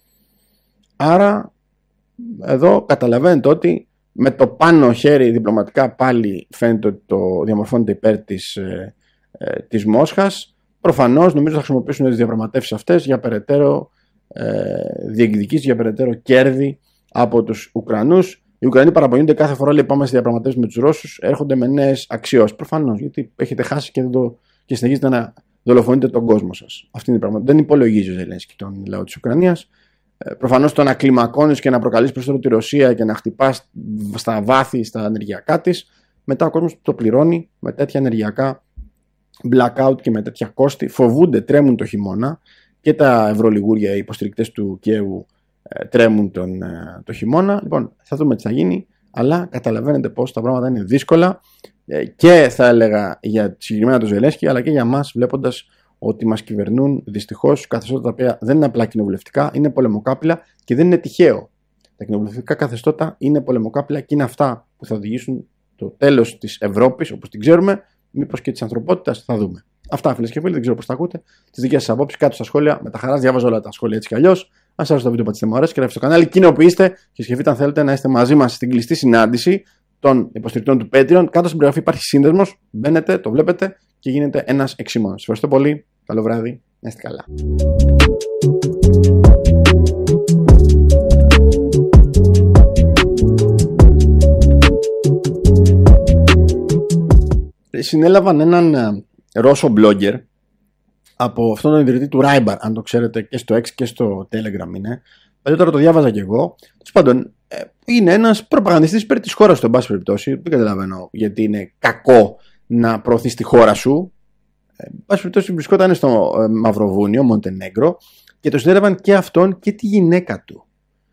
Άρα, εδώ καταλαβαίνετε ότι με το πάνω χέρι διπλωματικά πάλι φαίνεται ότι το διαμορφώνεται υπέρ της, ε, ε, της Μόσχας. Προφανώς νομίζω θα χρησιμοποιήσουν τις διαπραγματεύσεις αυτές για περαιτέρω ε, διεκδικήσεις, για περαιτέρω κέρδη από τους Ουκρανούς. Οι Ουκρανοί παραπονιούνται κάθε φορά, λέει, πάμε στη διαπραγματεύσεις με τους Ρώσους, έρχονται με νέες αξιώσεις. Προφανώς, γιατί έχετε χάσει και, το, και συνεχίζετε να δολοφονείτε τον κόσμο σας. Αυτή είναι η πραγματικότητα. Δεν υπολογίζει ο Ζελένσκι τον λαό της Ουκρανίας. Ε, προφανώς το να κλιμακώνεις και να προκαλείς περισσότερο τη Ρωσία και να χτυπάς στα βάθη, στα ενεργειακά της, μετά ο κόσμος το πληρώνει με τέτοια ενεργειακά blackout και με τέτοια κόστη. Φοβούνται, τρέμουν το χειμώνα και τα ευρωλιγούρια, οι υποστηρικτές του Κιέβου τρέμουν τον, το χειμώνα. Λοιπόν, θα δούμε τι θα γίνει, αλλά καταλαβαίνετε πως τα πράγματα είναι δύσκολα και θα έλεγα για συγκεκριμένα το Ζελένσκι, αλλά και για μας, βλέποντας ότι μας κυβερνούν δυστυχώς καθεστώτα τα οποία δεν είναι απλά κοινοβουλευτικά, είναι πολεμοκάπηλα και δεν είναι τυχαίο. Τα κοινοβουλευτικά καθεστώτα είναι πολεμοκάπηλα και είναι αυτά που θα οδηγήσουν το τέλος της Ευρώπης όπως την ξέρουμε, μήπως και της ανθρωπότητας, θα δούμε. Αυτά, φίλες και φίλοι, δεν ξέρω πώς τα ακούτε. Τις δικές σας απόψεις κάτω στα σχόλια. Με τα χαράς διάβαζα όλα τα σχόλια έτσι κι αλλιώς. Αν σας άρεσε το βίντεο, πατήστε μου αρέσει και γράψτε στο κανάλι. Κοινοποιήστε και σκεφτείτε αν θέλετε να είστε μαζί μας στην κλειστή συνάντηση των υποστηρικτών του Patreon. Κάτω στην περιγραφή υπάρχει σύνδεσμος. Μπαίνετε, το βλέπετε και γίνετε ένας εξήμωνος. Σας ευχαριστώ πολύ. Καλό βράδυ. Να είστε καλά. Συνέλαβαν έναν Ρώσο blogger από αυτόν τον ιδρυτή του Ράιμπαρ, αν το ξέρετε, και στο X και στο Telegram είναι. Παλιότερα το διάβαζα κι εγώ. Τέλος πάντων, είναι ένας προπαγανδιστής υπέρ της χώρας του, εν πάση περιπτώσει. Δεν καταλαβαίνω γιατί είναι κακό να προωθείς τη χώρα σου. πάση περιπτώσει βρισκόταν στο Μαυροβούνιο, Μοντενέγκρο, και το συνέλαβαν και αυτόν και τη γυναίκα του.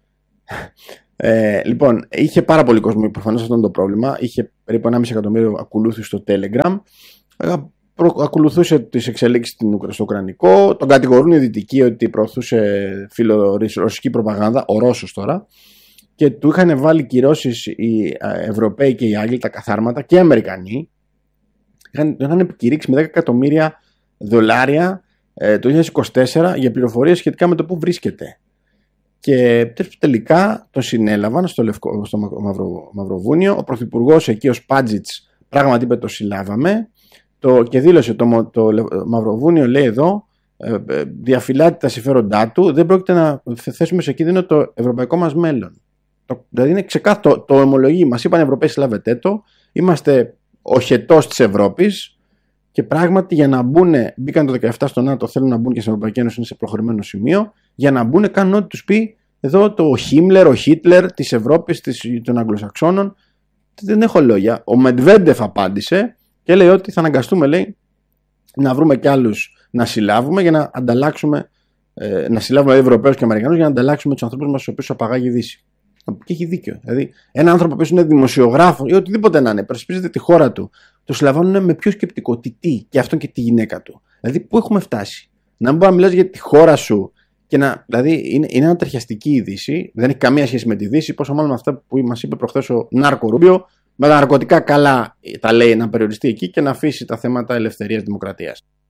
Ε, λοιπόν, είχε πάρα πολύ κόσμο, προφανώς αυτό είναι το πρόβλημα. Είχε περίπου ενάμιση εκατομμύριο ακολούθους στο Telegram. Ακολουθούσε τις εξελίξεις στο Ουκρανικό. Τον κατηγορούν οι Δυτικοί ότι προωθούσε φιλορωσική προπαγάνδα, ο Ρώσος τώρα. Και του είχαν βάλει κυρώσεις οι Ευρωπαίοι και οι Άγγλοι, τα καθάρματα, και οι Αμερικανοί. Είχαν, είχαν επικηρύξει με δέκα εκατομμύρια δολάρια ε, το δύο χιλιάδες είκοσι τέσσερα για πληροφορίες σχετικά με το πού βρίσκεται. Και τελικά το συνέλαβαν στο, Λευκο, στο Μαυρο, Μαυροβούνιο. Ο πρωθυπουργός εκεί, ο Σπάτζιτς, πράγματι είπε το συλλάβαμε. Το, και δήλωσε το, το, το Μαυροβούνιο, λέει εδώ, ε, ε, διαφυλάτει τα συμφέροντά του. Δεν πρόκειται να θέσουμε σε κίνδυνο το ευρωπαϊκό μας μέλλον. Το, δηλαδή είναι ξεκάθαρο, το, το ομολογεί. Μας είπαν οι Ευρωπαίοι, συλλάβετε το. Είμαστε ο χετός της Ευρώπης. Και πράγματι για να μπουν, μπήκαν το δεκαεπτά στο ΝΑΤΟ, θέλουν να μπουν και στην Ευρωπαϊκή Ένωση, είναι σε προχωρημένο σημείο. Για να μπουν, κάνουν ό,τι τους πει εδώ το Χίμλερ, ο Χίτλερ της Ευρώπης, της, των Αγγλοσαξώνων. Δεν έχω λόγια. Ο Μετβέντεφ απάντησε και λέει ότι θα αναγκαστούμε, λέει, να βρούμε κι άλλους να συλλάβουμε για να ανταλλάξουμε, ε, να συλλάβουμε δηλαδή, Ευρωπαίους και Αμερικανούς για να ανταλλάξουμε τους ανθρώπους μας, στους οποίους απαγάγει η Δύση. Και έχει δίκιο. Δηλαδή, ένα άνθρωπο που είναι δημοσιογράφο ή οτιδήποτε να είναι, περασπίζεται τη χώρα του, το συλλαμβάνουν με πιο σκεπτικό. Τι, τι, και αυτόν και τη γυναίκα του. Δηλαδή, πού έχουμε φτάσει. Να μην μπορεί να μιλάς για τη χώρα σου και να. Δηλαδή, είναι, είναι ανατριχιαστική η Δύση, δεν έχει καμία σχέση με τη Δύση, πόσο μάλλον με αυτά που μας είπε προχθές ο Νάρκο Ρούμπιο, με τα ναρκωτικά καλά τα λέει να περιοριστεί εκεί και να αφήσει τα θέματα ελευθερίας δημοκρατίας.